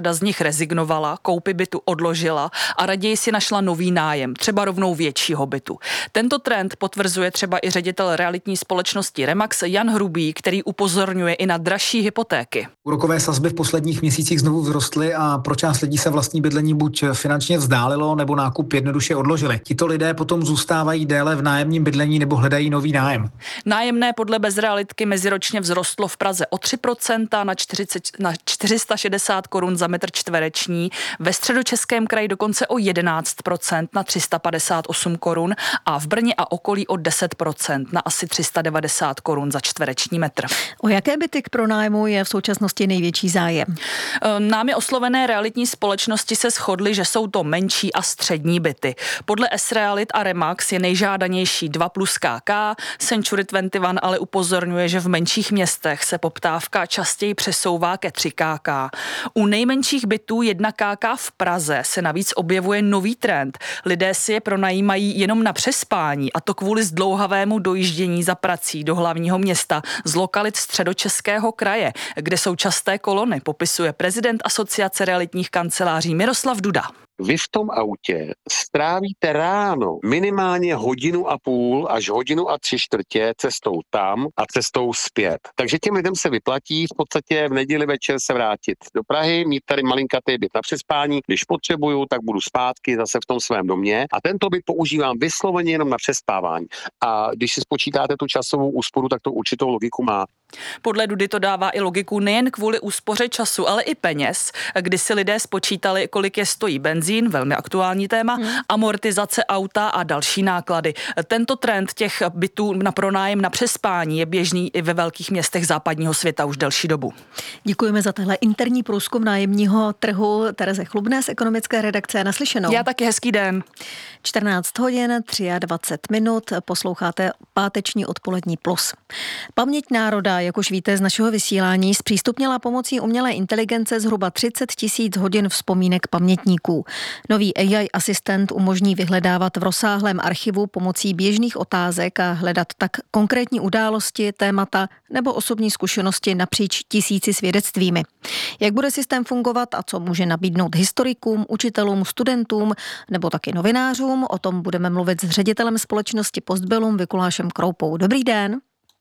zrezignovala, koupy bytu odložila a raději si našla nový nájem, třeba rovnou většího bytu. Tento trend potvrzuje třeba i ředitel realitní společnosti Remax Jan Hrubý, který upozorňuje i na dražší hypotéky. Úrokové sazby v posledních měsících znovu vzrostly a pro část lidí se vlastní bydlení buď finančně vzdálilo, nebo nákup jednoduše odložili. Tito lidé potom zůstávají déle v nájemním bydlení nebo hledají nový nájem. Nájemné podle Bezrealitky meziročně vzrostlo v Praze o tři procenta na, čtyřicet, na čtyři sta šedesát korun za metr čtvereční, ve Středočeském kraji dokonce o jedenáct procent na tři sta padesát osm korun a v Brně a okolí o deset procent na asi tři sta devadesát korun za čtvereční metr. O jaké byty k pronájmu je v současnosti největší zájem? Námi oslovené realitní společnosti se shodly, že jsou to menší a střední byty. Podle S-Realit a Remax je nejžádanější dva plus K K, Century dvacet jedna ale upozorňuje, že v menších městech se poptávka častěji přesouvá ke tři K K. U nejmenších bytů jedna K K v Praze se navíc objevuje nový trend. Lidé si je pronajímají jenom na přespání, a to kvůli zdlouhavému dojíždění za prací do hlavního města z lokalit Středočeského kraje, kde jsou časté kolony, popisuje prezident Asociace realitních kanceláří Miroslav Duda. Vy v tom autě strávíte ráno minimálně hodinu a půl až hodinu a tři čtvrtě cestou tam a cestou zpět. Takže těm lidem se vyplatí v podstatě v neděli večer se vrátit do Prahy, mít tady malinkatý byt na přespání. Když potřebuju, tak budu zpátky zase v tom svém domě a tento byt používám vysloveně jenom na přespávání. A když si spočítáte tu časovou úsporu, tak to určitou logiku má. Podle Dudy to dává i logiku nejen kvůli úspoře času, ale i peněz, kdy si lidé spočítali, kolik je stojí benzín, velmi aktuální téma, hmm. amortizace auta a další náklady. Tento trend těch bytů na pronájem na přespání je běžný i ve velkých městech západního světa už delší dobu. Děkujeme za tenhle interní průzkum nájemního trhu. Tereze Chlubné z ekonomické redakce. Naslyšenou. Já taky, hezký den. čtrnáct hodin dvacet tři minut, posloucháte páteční odpolední plus. Paměť národa, jak už víte z našeho vysílání, zpřístupnila pomocí umělé inteligence zhruba třicet tisíc hodin vzpomínek pamětníků. Nový A I asistent umožní vyhledávat v rozsáhlém archivu pomocí běžných otázek a hledat tak konkrétní události, témata nebo osobní zkušenosti napříč tisíci svědectvími. Jak bude systém fungovat a co může nabídnout historikům, učitelům, studentům nebo taky novinářům, o tom budeme mluvit s ředitelem společnosti Postbellum Mikulášem Kroupou. Dobrý den.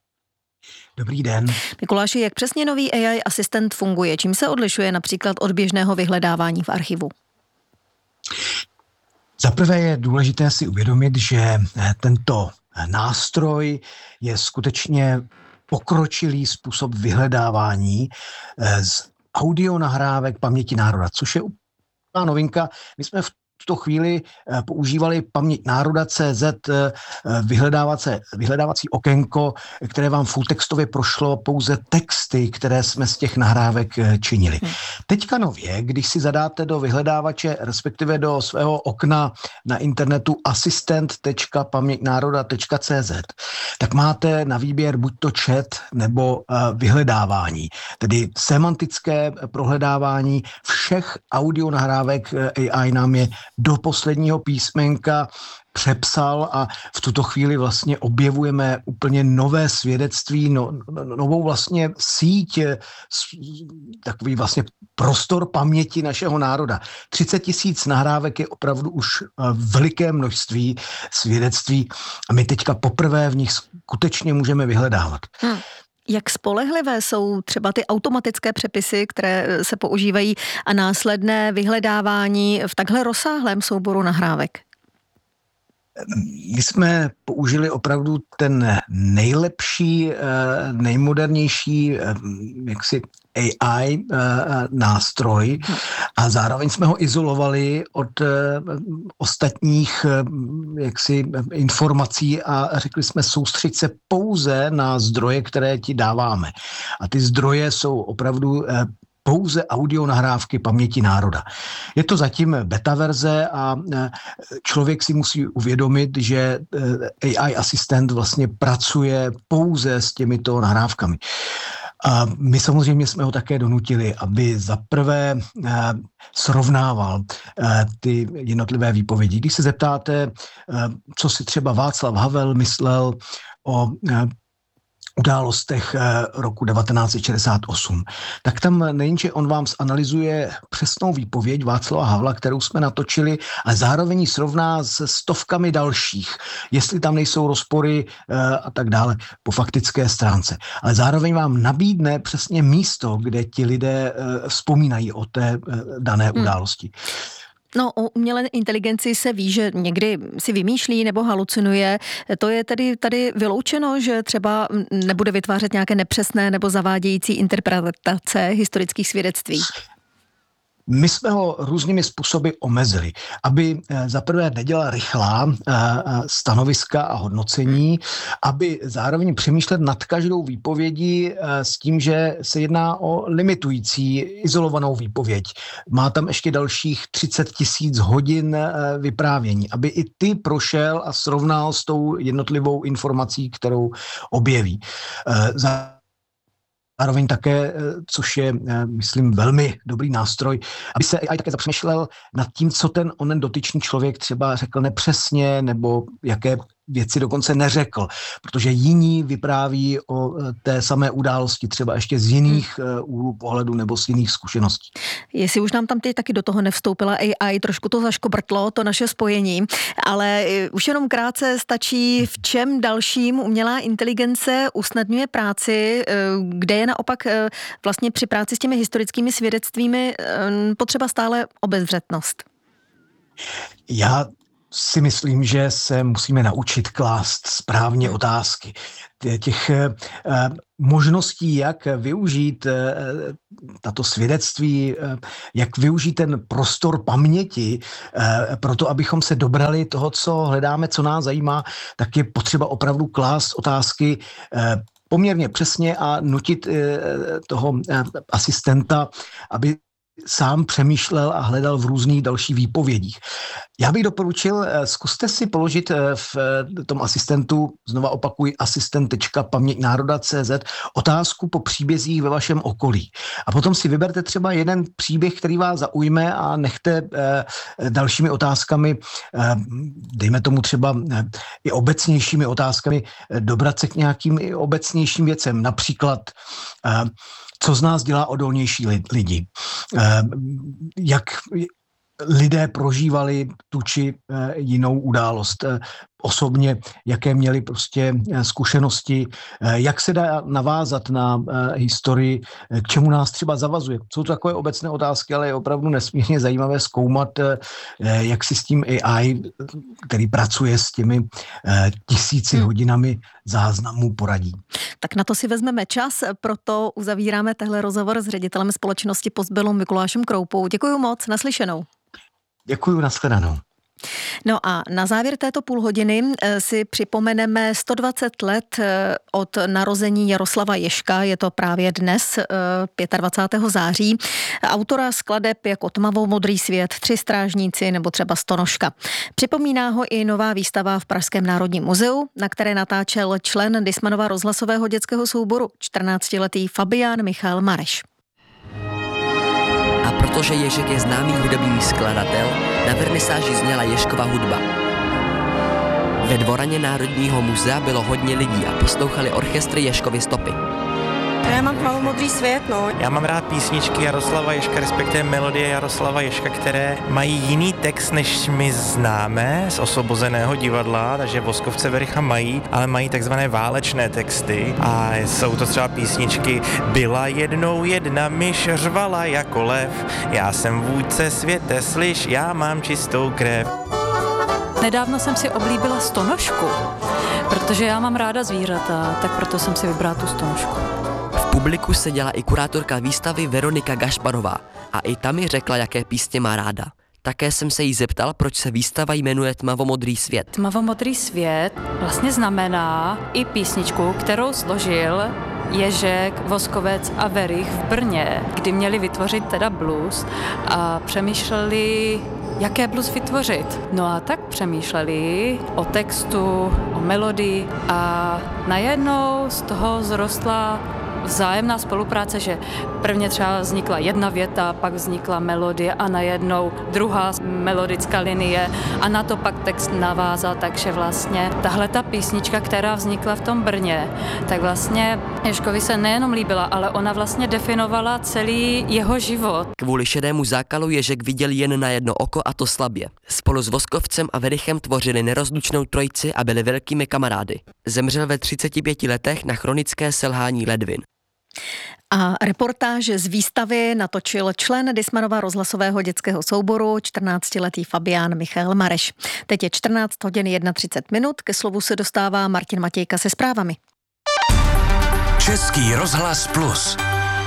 Dobrý den. Mikuláši, jak přesně nový A I asistent funguje? Čím se odlišuje například od běžného vyhledávání v archivu? Za prvé je důležité si uvědomit, že tento nástroj je skutečně pokročilý způsob vyhledávání z audionahrávek paměti národa, což je úplná novinka. My jsme v V tuto chvíli používali paměť národa tečka cé zet vyhledávací, vyhledávací okénko, které vám fulltextově prošlo pouze texty, které jsme z těch nahrávek činili. Hmm. Teďka nově, když si zadáte do vyhledávače, respektive do svého okna na internetu asistent tečka paměť národa tečka cé zet, tak máte na výběr buď to chat nebo vyhledávání, tedy semantické prohledávání všech audionahrávek. A I nám je do posledního písmenka přepsal a v tuto chvíli vlastně objevujeme úplně nové svědectví, no, no, novou vlastně síť, takový vlastně prostor paměti našeho národa. třicet tisíc nahrávek je opravdu už veliké množství svědectví a my teďka poprvé v nich skutečně můžeme vyhledávat. Hmm. Jak spolehlivé jsou třeba ty automatické přepisy, které se používají a následné vyhledávání v takhle rozsáhlém souboru nahrávek? My jsme použili opravdu ten nejlepší, nejmodernější jaksi A I nástroj a zároveň jsme ho izolovali od ostatních jaksi informací a řekli jsme soustřeď se pouze na zdroje, které ti dáváme. A ty zdroje jsou opravdu pouze audio nahrávky paměti národa. Je to zatím beta verze a člověk si musí uvědomit, že A I asistent vlastně pracuje pouze s těmito nahrávkami. A my samozřejmě jsme ho také donutili, aby zaprvé srovnával ty jednotlivé výpovědi. Když se zeptáte, co si třeba Václav Havel myslel o událostech roku devatenáct set šedesát osm, tak tam nejenže on vám zanalyzuje přesnou výpověď Václava Havla, kterou jsme natočili, ale zároveň ji srovná se stovkami dalších, jestli tam nejsou rozpory a tak dále po faktické stránce. Ale zároveň vám nabídne přesně místo, kde ti lidé vzpomínají o té dané události. Hmm. No, o umělé inteligenci se ví, že někdy si vymýšlí nebo halucinuje. To je tedy tady vyloučeno, že třeba nebude vytvářet nějaké nepřesné nebo zavádějící interpretace historických svědectví? My jsme ho různými způsoby omezili, aby zaprvé nedělal rychlá stanoviska a hodnocení, aby zároveň přemýšlet nad každou výpovědí s tím, že se jedná o limitující, izolovanou výpověď. Má tam ještě dalších třicet tisíc hodin vyprávění, aby i ty prošel a srovnal s tou jednotlivou informací, kterou objeví. Za Zároveň také, což je, myslím, velmi dobrý nástroj, aby se A I také zapřemýšlel nad tím, co ten onen dotyčný člověk třeba řekl nepřesně, nebo jaké věci dokonce neřekl, protože jiní vypráví o té samé události třeba ještě z jiných úhlů pohledu nebo z jiných zkušeností. Jestli už nám tam teď taky do toho nevstoupila A I, trošku to zaškobrtlo, to naše spojení, ale už jenom krátce stačí, v čem dalším umělá inteligence usnadňuje práci, kde je naopak vlastně při práci s těmi historickými svědectvími potřeba stále obezřetnost. Já si myslím, že se musíme naučit klást správně otázky. Těch eh, možností, jak využít eh, tato svědectví, eh, jak využít ten prostor paměti eh, pro to, abychom se dobrali toho, co hledáme, co nás zajímá, tak je potřeba opravdu klást otázky eh, poměrně přesně a nutit eh, toho eh, asistenta, aby sám přemýšlel a hledal v různých dalších výpovědích. Já bych doporučil, zkuste si položit v tom asistentu, znova opakuji, asistent tečka paměť národa tečka cé zet, otázku po příbězích ve vašem okolí. A potom si vyberte třeba jeden příběh, který vás zaujme a nechte dalšími otázkami, dejme tomu třeba i obecnějšími otázkami, dobrat se k nějakým i obecnějším věcem. Například co z nás dělá odolnější lidi, jak lidé prožívali tu či jinou událost osobně, jaké měli prostě zkušenosti, jak se dá navázat na historii, k čemu nás třeba zavazuje. Jsou to takové obecné otázky, ale je opravdu nesmírně zajímavé zkoumat, jak si s tím A I, který pracuje s těmi tisíci hodinami záznamů, poradí. Tak na to si vezmeme čas, proto uzavíráme tehle rozhovor s ředitelem společnosti Postbellum Mikulášem Kroupou. Děkuji moc, naslyšenou. Děkuji, nashledanou. No a na závěr této půl hodiny si připomeneme sto dvacet let od narození Jaroslava Ježka, je to právě dnes, dvacátého pátého září, autora skladeb jako Tmavomodrý svět, Tři strážníci nebo třeba Stonožka. Připomíná ho i nová výstava v Pražském národním muzeu, na které natáčel člen Dismanova rozhlasového dětského souboru, čtrnáctiletý Fabián Michal Mareš. A protože Ježek je známý hudební skladatel, na vernisáži zněla Ježkova hudba. Ve dvoraně Národního muzea bylo hodně lidí a poslouchali orchestry Ježkovy stopy. Já mám Tmavomodrý svět, no. Já mám rád písničky Jaroslava Ježka, respektive melodie Jaroslava Ježka, které mají jiný text, než my známe z Osvobozeného divadla, takže Voskovce Vericha mají, ale mají takzvané válečné texty a jsou to třeba písničky Byla jednou jedna myš, řvala jako lev, já jsem vůdce světe, slyš, já mám čistou krev. Nedávno jsem si oblíbila Stonožku, protože já mám ráda zvířata, tak proto jsem si vybrala tu Stonožku. V publiku seděla i kurátorka výstavy Veronika Gašparová a i ta mi řekla, jaké písně má ráda. Také jsem se jí zeptal, proč se výstava jmenuje Tmavomodrý svět. Tmavomodrý svět vlastně znamená i písničku, kterou složil Ježek, Voskovec a Verich v Brně, kdy měli vytvořit teda blues a přemýšleli, jaké blues vytvořit. No a tak přemýšleli o textu, o melodii a najednou z toho zrostla vzájemná spolupráce, že prvně třeba vznikla jedna věta, pak vznikla melodie a najednou druhá melodická linie a na to pak text navázal, takže vlastně tahle ta písnička, která vznikla v tom Brně, tak vlastně Ježkovi se nejenom líbila, ale ona vlastně definovala celý jeho život. Kvůli šedému zákalu Ježek viděl jen na jedno oko, a to slabě. Spolu s Voskovcem a Werichem tvořili nerozlučnou trojici a byli velkými kamarády. Zemřel ve třiceti pěti letech na chronické selhání ledvin. A reportáž z výstavy natočil člen Dismanova rozhlasového dětského souboru, čtrnáctiletý Fabián Michal Mareš. Teď je čtrnáct hodin třicet jedna minut, ke slovu se dostává Martin Matějka se zprávami. Český rozhlas Plus.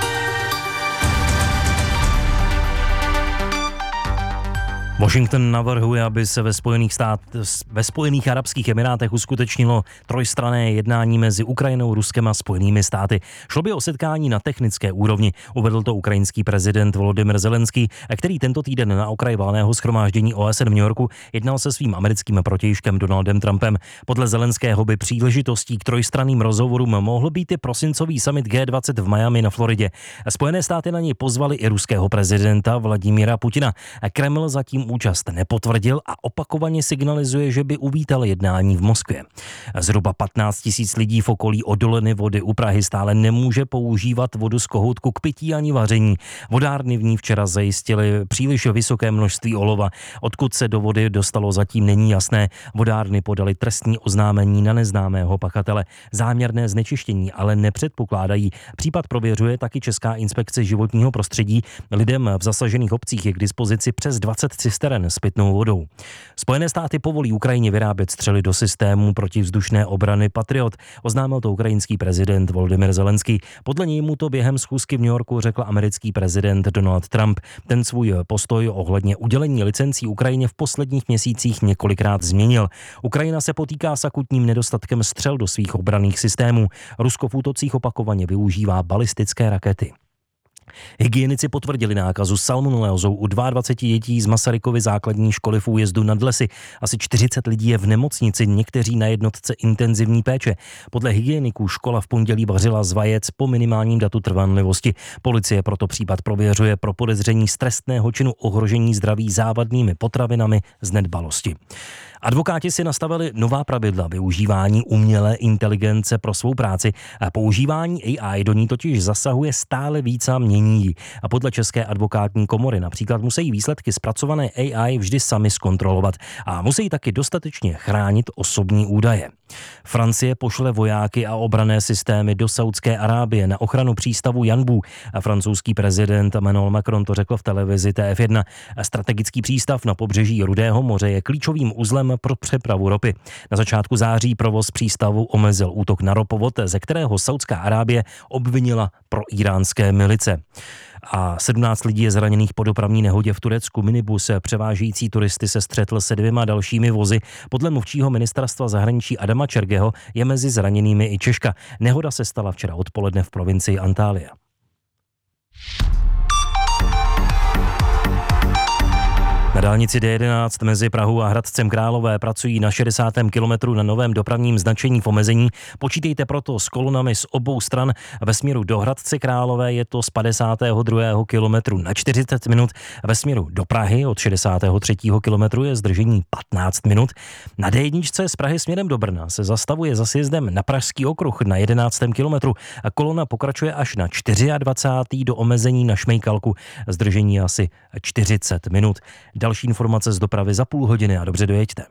Washington navrhuje, aby se ve Spojených, stát, ve Spojených arabských emirátech uskutečnilo trojstranné jednání mezi Ukrajinou, Ruskem a Spojenými státy. Šlo by o setkání na technické úrovni, uvedl to ukrajinský prezident Volodymyr Zelenský, který tento týden na okraji valného shromáždění O S N v New Yorku jednal se svým americkým protějškem Donaldem Trumpem. Podle Zelenského by příležitostí k trojstranným rozhovorům mohl být i prosincový summit G dvacet v Miami na Floridě. Spojené státy na něj pozvali i ruského prezidenta Vladimíra Putina. Kreml zatím účast nepotvrdil a opakovaně signalizuje, že by uvítal jednání v Moskvě. Zhruba patnáct tisíc lidí v okolí odoleny vody u Prahy stále nemůže používat vodu z kohoutku k pití ani vaření. Vodárny v ní včera zajistily příliš vysoké množství olova. Odkud se do vody dostalo, zatím není jasné. Vodárny podali trestní oznámení na neznámého pachatele. Záměrné znečištění ale nepředpokládají. Případ prověřuje taky Česká inspekce životního prostředí. Lidem v zasažených obcích je k dispozici přes dvacet cisteren s pitnou vodou. Spojené státy povolí Ukrajině vyrábět střely do systému protivzdušné obrany Patriot, oznámil to ukrajinský prezident Volodymyr Zelenský. Podle něj mu to během schůzky v New Yorku řekl americký prezident Donald Trump. Ten svůj postoj ohledně udělení licencí Ukrajině v posledních měsících několikrát změnil. Ukrajina se potýká s akutním nedostatkem střel do svých obranných systémů. Rusko v útocích opakovaně využívá balistické rakety. Hygienici potvrdili nákazu salmonelózou u dvacet dva dětí z Masarykovy základní školy v Újezdu nad Lesy. Asi čtyřicet lidí je v nemocnici, někteří na jednotce intenzivní péče. Podle hygieniků škola v pondělí vařila z vajec po minimálním datu trvanlivosti. Policie proto případ prověřuje pro podezření z trestného činu ohrožení zdraví závadnými potravinami z nedbalosti. Advokáti si nastavili nová pravidla využívání umělé inteligence pro svou práci. A používání A I do ní totiž zasahuje stále víc a mění ji. A podle České advokátní komory například musí výsledky zpracované A I vždy sami zkontrolovat a musí taky dostatečně chránit osobní údaje. Francie pošle vojáky a obranné systémy do Saúdské Arábie na ochranu přístavu Janbů. A francouzský prezident Emmanuel Macron to řekl v televizi T F jedna. Strategický přístav na pobřeží Rudého moře je klíčovým uzlem pro přepravu ropy. Na začátku září provoz přístavu omezil útok na ropovod, ze kterého Saúdská Arábie obvinila pro iránské milice. A sedmnáct lidí je zraněných po dopravní nehodě v Turecku. Minibus převážející turisty se střetl se dvěma dalšími vozy. Podle mluvčího ministerstva zahraničí Adama Čergeho je mezi zraněnými i Češka. Nehoda se stala včera odpoledne v provincii Antalya. Na dálnici D jedenáct mezi Prahou a Hradcem Králové pracují na šedesátém kilometru na novém dopravním značení v omezení. Počítejte proto s kolonami z obou stran. Ve směru do Hradce Králové je to z padesátého druhého kilometru na čtyřicet minut. Ve směru do Prahy od šedesátého třetího kilometru je zdržení patnáct minut. Na D jedna z Prahy směrem do Brna se zastavuje za sjezdem na Pražský okruh na jedenáctém kilometru. Kolona pokračuje až na dvacátého čtvrtého do omezení na Šmejkalku. Zdržení asi čtyřicet minut. Další informace z dopravy za půl hodiny a dobře dojeďte.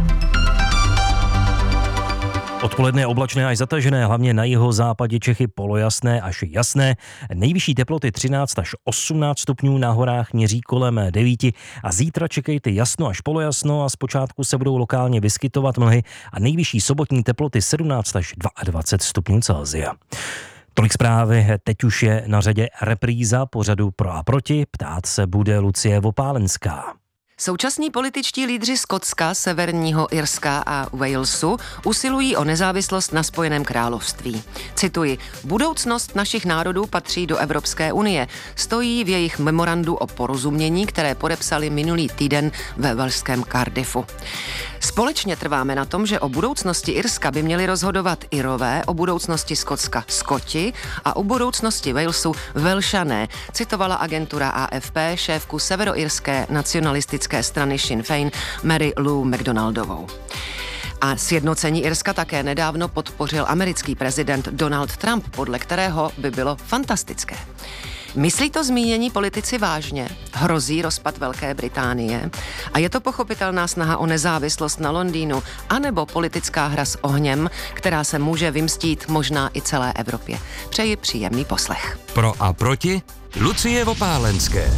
Odpoledne oblačné až zatažené, hlavně na jihozápadě Čechy polojasné až jasné. Nejvyšší teploty třináct až osmnáct stupňů, na horách měří kolem devět a zítra čekejte jasno až polojasno a zpočátku se budou lokálně vyskytovat mlhy a nejvyšší sobotní teploty sedmnáct až dvacet dva stupňů Celsia. Tolik zprávy, teď už je na řadě repríza pořadu Pro a proti, ptát se bude Lucie Vopálenská. Současní političtí lídři Skotska, Severního Irska a Walesu usilují o nezávislost na Spojeném království. Cituji, budoucnost našich národů patří do Evropské unie. Stojí v jejich memorandu o porozumění, které podepsali minulý týden ve velšském Cardiffu. Společně trváme na tom, že o budoucnosti Irska by měli rozhodovat Irové, o budoucnosti Skotska Skoti a o budoucnosti Walesu Velšané, citovala agentura A F P šéfku severoirské nacionalistické strany Sinn Féin Mary Lou McDonaldovou. A sjednocení Irska také nedávno podpořil americký prezident Donald Trump, podle kterého by bylo fantastické. Myslí to zmínění politici vážně? Hrozí rozpad Velké Británie? A je to pochopitelná snaha o nezávislost na Londýnu, anebo politická hra s ohněm, která se může vymstít možná i celé Evropě? Přeji příjemný poslech. Pro a proti Lucie Vopálenské.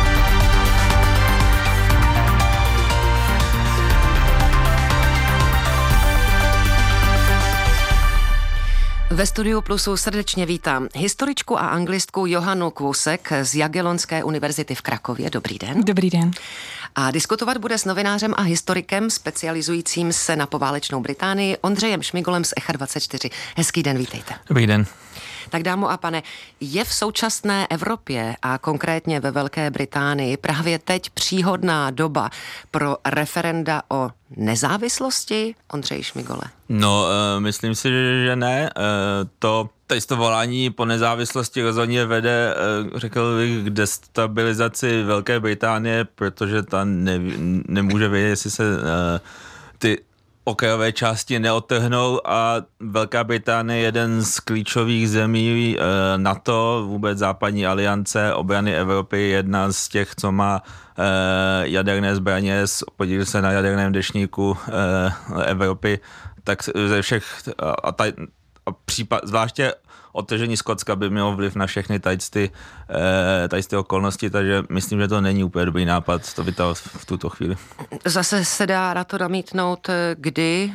Ve Studiu Plusu srdečně vítám historičku a anglistku Johanu Kvousek z Jagellonské univerzity v Krakově. Dobrý den. Dobrý den. A diskutovat bude s novinářem a historikem specializujícím se na poválečnou Británii Ondřejem Šmigolem z Echa dvacet čtyři. Hezký den, vítejte. Dobrý den. Tak dámo a pane, je v současné Evropě a konkrétně ve Velké Británii právě teď příhodná doba pro referenda o nezávislosti? Ondřej Šmigole. No, uh, myslím si, že ne. Uh, to to volání po nezávislosti rozhodně vede, uh, řekl bych, k destabilizaci Velké Británie, protože ta ne, nemůže vědět, jestli se uh, ty okrajové části neodtrhnou a Velká Británie je jeden z klíčových zemí e, NATO, vůbec západní aliance, obrany Evropy, jedna z těch, co má e, jaderné zbraně, podílí se na jaderném deštníku e, Evropy, tak ze všech a, ta, a případ, zvláště odtržení Skotska by mělo vliv na všechny tady ty, tady ty okolnosti, takže myslím, že to není úplně dobrý nápad to vytávat v tuto chvíli. Zase se dá na to namítnout, kdy,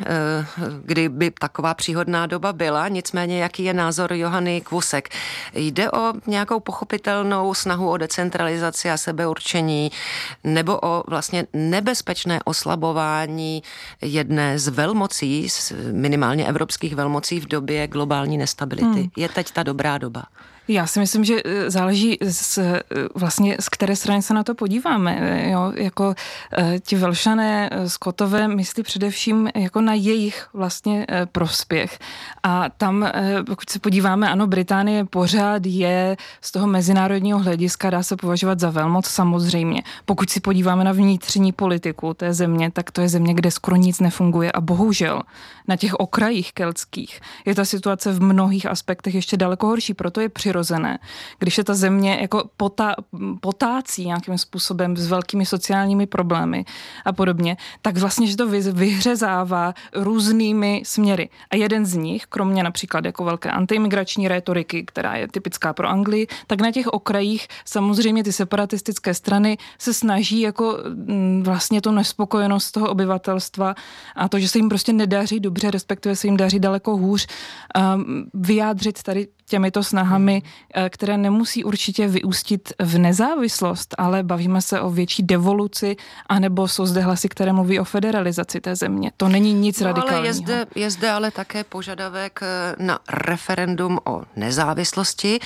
kdy by taková příhodná doba byla, nicméně jaký je názor Johany Kvousek? Jde o nějakou pochopitelnou snahu o decentralizaci a sebeurčení nebo o vlastně nebezpečné oslabování jedné z velmocí, minimálně evropských velmocí v době globální nestability? Hmm. Je teď ta dobrá doba? Já si myslím, že záleží z, vlastně z které strany se na to podíváme. Jo? Jako ti Velšané, Skotové myslí především jako na jejich vlastně prospěch. A tam, pokud se podíváme, ano, Británie pořád je z toho mezinárodního hlediska, dá se považovat za velmoc samozřejmě. Pokud si podíváme na vnitřní politiku té země, tak to je země, kde skoro nic nefunguje a bohužel na těch okrajích keltských je ta situace v mnohých aspektech ještě daleko horší, proto je přirozené, když se ta země jako potá, potácí nějakým způsobem s velkými sociálními problémy a podobně, tak vlastně, že to vyhřezává různými směry. A jeden z nich, kromě například jako velké antiimigrační rétoriky, která je typická pro Anglii, tak na těch okrajích samozřejmě ty separatistické strany se snaží jako vlastně tu nespokojenost toho obyvatelstva a to, že se jim prostě nedaří dobře, respektive se jim daří daleko hůř, vyjádřit tady těmito snahami, které nemusí určitě vyústit v nezávislost, ale bavíme se o větší devoluci, anebo jsou zde hlasy, které mluví o federalizaci té země. To není nic no, radikálního. Ale je zde, je zde ale také požadavek na referendum o nezávislosti.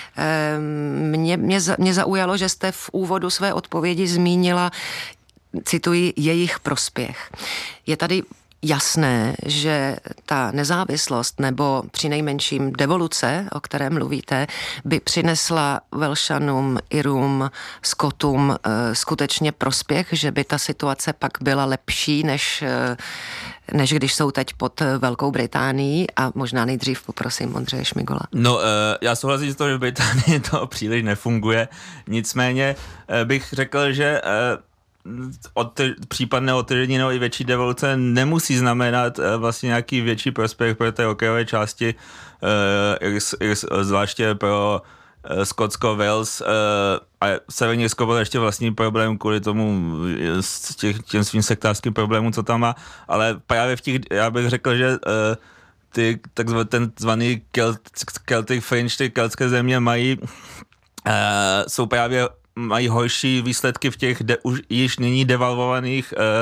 Mě, mě, mě zaujalo, že jste v úvodu své odpovědi zmínila, cituji, jejich prospěch. Je tady jasné, že ta nezávislost nebo přinejmenším devoluce, o které mluvíte, by přinesla Velšanům, Irům, Skotům e, skutečně prospěch, že by ta situace pak byla lepší, než, e, než když jsou teď pod Velkou Británií a možná nejdřív poprosím Ondřeje Šmigola. No, e, já souhlasím s tím, že v Británii to příliš nefunguje, nicméně e, bych řekl, že e, Odtr- případné odtržení nebo i větší devoluce nemusí znamenat e, vlastně nějaký větší prospěch pro té okrajové části, e, irs, irs, zvláště pro e, Skotsko, Wales e, a Severní Irsko byl ještě vlastní problém kvůli tomu s těch, těm svým sektářským problémům, co tam má, ale právě v těch, já bych řekl, že e, ty takzvaný ten zvaný Celt, Celtic Fringe, ty keltské země mají, e, jsou právě mají horší výsledky v těch de, už již nyní devalvovaných e,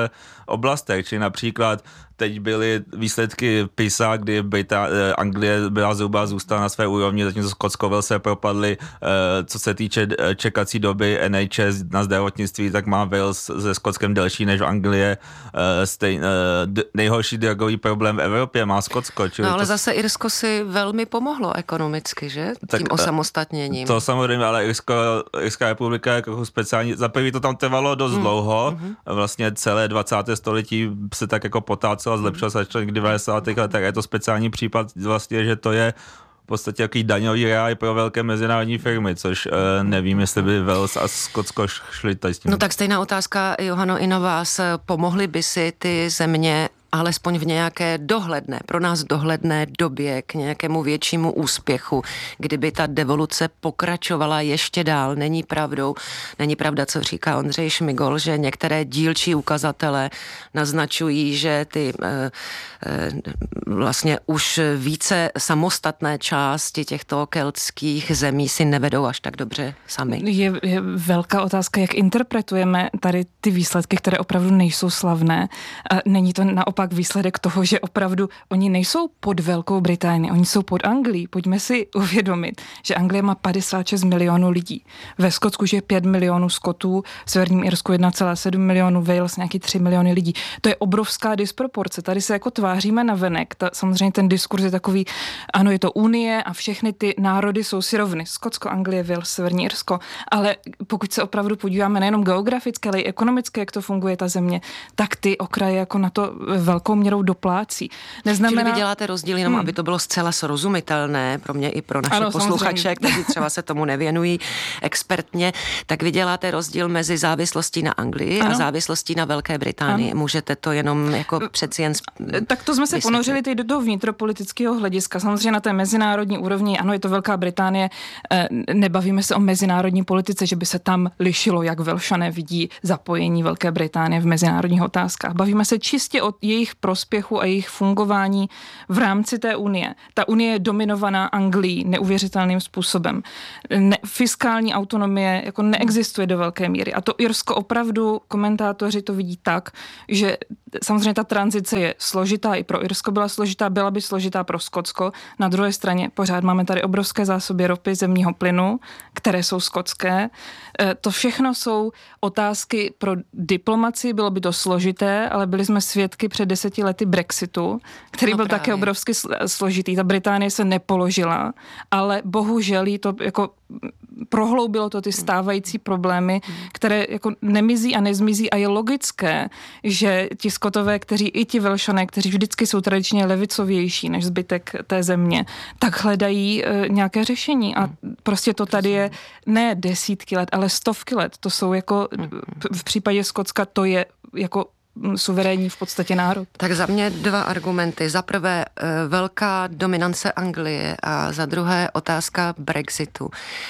oblastech, či například teď byly výsledky PISA, kdy Brita, Anglie byla zhruba zůstala na své úrovni, zatímco Skotsko Wales propadly. Co se týče čekací doby N H S na zdravotnictví, tak má Wales se Skotskem delší než Anglie. Stejn, nejhorší drogový problém v Evropě má Skotsko. No ale to... zase Irsko si velmi pomohlo ekonomicky, že? Tak, tím osamostatněním. To samozřejmě, ale Irsko, Irská republika jako speciální, za první to tam trvalo dost mm. dlouho, mm. vlastně celé dvacáté století se tak jako potácelo a zlepšilo se až k devadesátých letech. Je to speciální případ vlastně, že to je v podstatě jaký daňový ráj pro velké mezinárodní firmy, což e, nevím, jestli by Wales a Skotsko šli tady s tím. No tak stejná otázka, Johano, i na vás. Pomohly by si ty země alespoň v nějaké dohledné, pro nás dohledné době k nějakému většímu úspěchu, kdyby ta devoluce pokračovala ještě dál. Není pravdou, není pravda, co říká Ondřej Šmigol, že některé dílčí ukazatele naznačují, že ty e, e, vlastně už více samostatné části těchto keltských zemí si nevedou až tak dobře sami. Je, je velká otázka, jak interpretujeme tady ty výsledky, které opravdu nejsou slavné. A není to naopak výsledek toho, že opravdu oni nejsou pod Velkou Británii, oni jsou pod Anglií. Pojďme si uvědomit, že Anglie má padesát šest milionů lidí. Ve Skotsku je pět milionů Skotů, v Severním Irsku jedna celá sedm milionů, Wales nějaký tři miliony lidí. To je obrovská disproporce. Tady se jako tváříme navenek. Ta, samozřejmě ten diskurs je takový, ano, je to Unie a všechny ty národy jsou si rovny. Skotsko, Anglie, Wales, Severní Irsko. Ale pokud se opravdu podíváme nejenom geograficky, ale i ekonomicky, jak to funguje ta země, tak ty okraje jako na to velkou měrou doplácí. Neznamená... Čili vy děláte rozdíl jenom, hmm. aby to bylo zcela srozumitelné pro mě i pro naše ano, posluchače, samozřejmě. Kteří třeba se tomu nevěnují expertně, tak vy děláte rozdíl mezi závislostí na Anglii ano. a závislostí na Velké Británii. Ano. Můžete to jenom jako přeci jen... Tak to jsme se vysvětlit. Ponořili teď do toho vnitropolitického hlediska. Samozřejmě na té mezinárodní úrovni, ano, je to Velká Británie, nebavíme se o mezinárodní politice, že by se tam lišilo, jak Velšané vidí zapojení Velké Británie v mezinárodních otázkách. Bavíme se čistě o jejich prospěchu a jejich fungování v rámci té unie. Ta unie je dominovaná Anglií neuvěřitelným způsobem. Ne, fiskální autonomie jako neexistuje do velké míry. A to Irsko opravdu, komentátoři to vidí tak, že samozřejmě ta tranzice je složitá, i pro Irsko byla složitá, byla by složitá pro Skotsko. Na druhé straně pořád máme tady obrovské zásoby ropy, zemního plynu, které jsou skotské. To všechno jsou otázky pro diplomaci, bylo by to složité, ale byli jsme svědky před deseti lety Brexitu, který no byl právě. také obrovsky složitý. Ta Británie se nepoložila, ale bohužel jí to jako prohloubilo to ty stávající problémy, které jako nemizí a nezmizí a je logické, že ti Skotové, kteří i ti Velšané, kteří vždycky jsou tradičně levicovější než zbytek té země, tak hledají e, nějaké řešení a prostě to tady je ne desítky let, ale stovky let. To jsou jako v případě Skotska to je jako suverénní v podstatě národ. Tak za mě dva argumenty. Za prvé velká dominance Anglie a za druhé otázka Brexitu.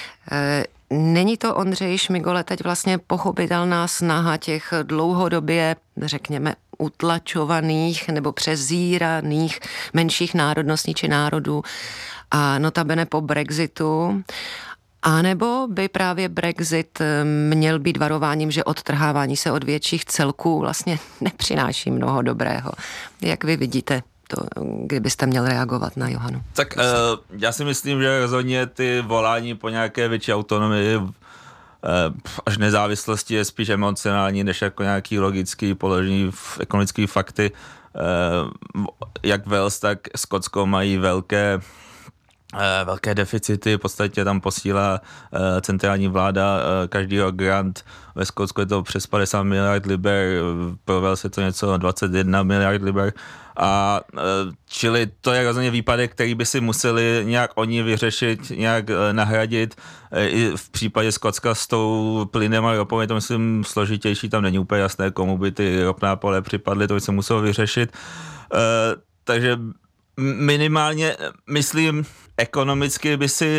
Není to, Ondřej Šmigole, teď vlastně pochopitelná snaha těch dlouhodobě, řekněme, utlačovaných nebo přezíraných menších národností či národů a notabene po Brexitu. A nebo by právě Brexit měl být varováním, že odtrhávání se od větších celků vlastně nepřináší mnoho dobrého. Jak vy vidíte to, kdybyste měl reagovat na Johanu? Tak uh, já si myslím, že rozhodně ty volání po nějaké větší autonomii uh, až nezávislosti je spíš emocionální, než jako nějaký logický položení ekonomický fakty. Uh, jak Wales, tak Skotsko mají velké velké deficity, v podstatě tam posílá uh, centrální vláda uh, každý rok grant. Ve Skotsku je to přes padesát miliard liber, pro Wales je to něco dvacet jedna miliard liber. A uh, čili to je rozhodně výpadek, který by si museli nějak oni vyřešit, nějak uh, nahradit. Uh, I v případě Skotska s tou plynem a ropou je to, myslím, složitější, tam není úplně jasné, komu by ty ropná pole připadly, to by se muselo vyřešit. Uh, takže minimálně, myslím, ekonomicky by si,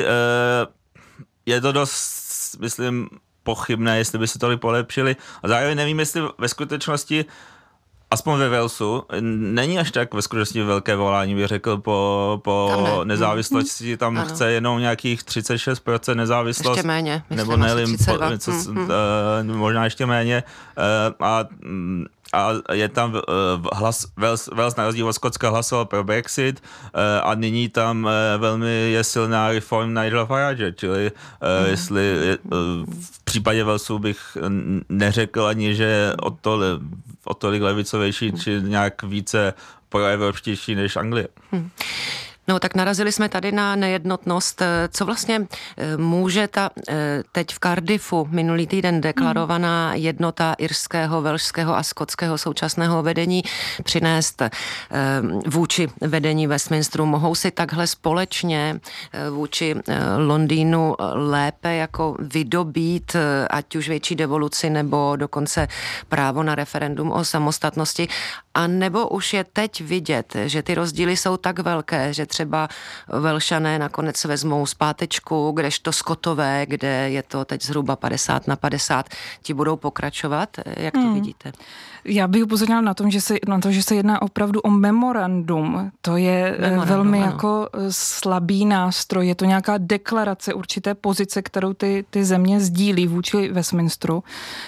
je to dost, myslím, pochybné, jestli by si tolik polepšili. A zároveň nevím, jestli ve skutečnosti, aspoň ve Walesu, není až tak ve skutečnosti velké volání, bych řekl, po, po ne. nezávislosti. Tam ano. chce jenom nějakých třicet šest procent nezávislost. Ještě méně. Nebo nevím, něco, mm-hmm. možná ještě méně. A a je tam uh, hlas, Wales, Wales na rozdíl od Skotska hlasoval pro Brexit uh, a nyní tam uh, velmi je silná reform Nigela Farage, čili uh, mm. jestli uh, v případě Walesu bych neřekl ani, že o, to, o tolik levicovější, mm. či nějak více proevropštější než Anglie. Mm. No tak narazili jsme tady na nejednotnost. Co vlastně může ta teď v Cardiffu minulý týden deklarovaná jednota irského, velšského a skotského současného vedení přinést vůči vedení Westminsteru? Mohou si takhle společně vůči Londýnu lépe jako vydobít ať už větší devoluci nebo dokonce právo na referendum o samostatnosti? A nebo už je teď vidět, že ty rozdíly jsou tak velké, že třeba Velšané nakonec vezmou zpátečku, kdežto Skotové, kde je to teď zhruba padesát na padesát, ti budou pokračovat? Jak to hmm. vidíte? Já bych upozornila na, tom, že se, na to, že se jedná opravdu o memorandum. To je memorandum, velmi ano. jako slabý nástroj. Je to nějaká deklarace určité pozice, kterou ty, ty země sdílí vůči Westminsteru.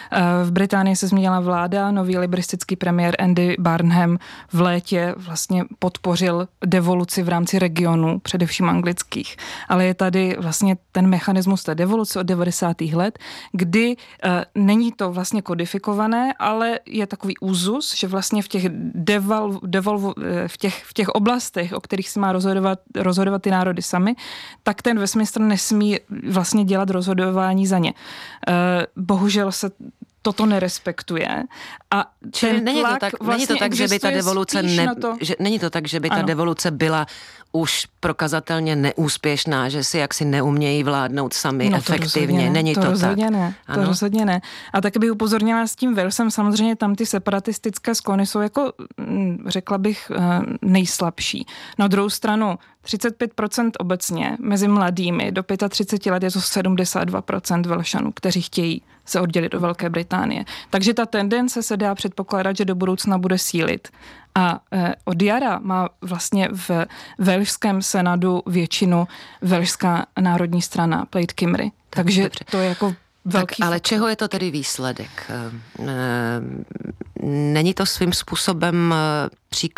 V Británii se změnila vláda, nový liberistický premiér Andy Barnham v létě vlastně podpořil devoluci v rámci regionů, především anglických. Ale je tady vlastně ten mechanismus té devoluce od devadesátých let, kdy uh, není to vlastně kodifikované, ale je takový úzus, že vlastně v těch, deval, devolvu, v těch, v těch oblastech, o kterých si má rozhodovat, rozhodovat ty národy sami, tak ten Westminster nesmí vlastně dělat rozhodování za ně. Uh, bohužel se toto nerespektuje. A Čili není to tak, vlastně není to tak, že by ta devoluce ne, to... že, není to tak, že by ta ano. devoluce byla už prokazatelně neúspěšná, že si jaksi neumějí vládnout sami no, efektivně. Ne, není to, to tak. Rozhodně ne, to rozhodně ne. A taky bych upozornila s tím Walesem, samozřejmě tam ty separatistické sklony jsou jako, řekla bych, nejslabší. Na druhou stranu třicet pět procent obecně mezi mladými do třicet pět let je to sedmdesát dva procent Velšanů, kteří chtějí se oddělit do Velké Británie. Takže ta tendence se dá předpokládat, že do budoucna bude sílit. A eh, od jara má vlastně v velšském senatu většinu velšská národní strana Plaid Cymru. Tak, Takže dobře. To je jako velký... Tak, ale čeho je to tedy výsledek? Není to svým způsobem příklad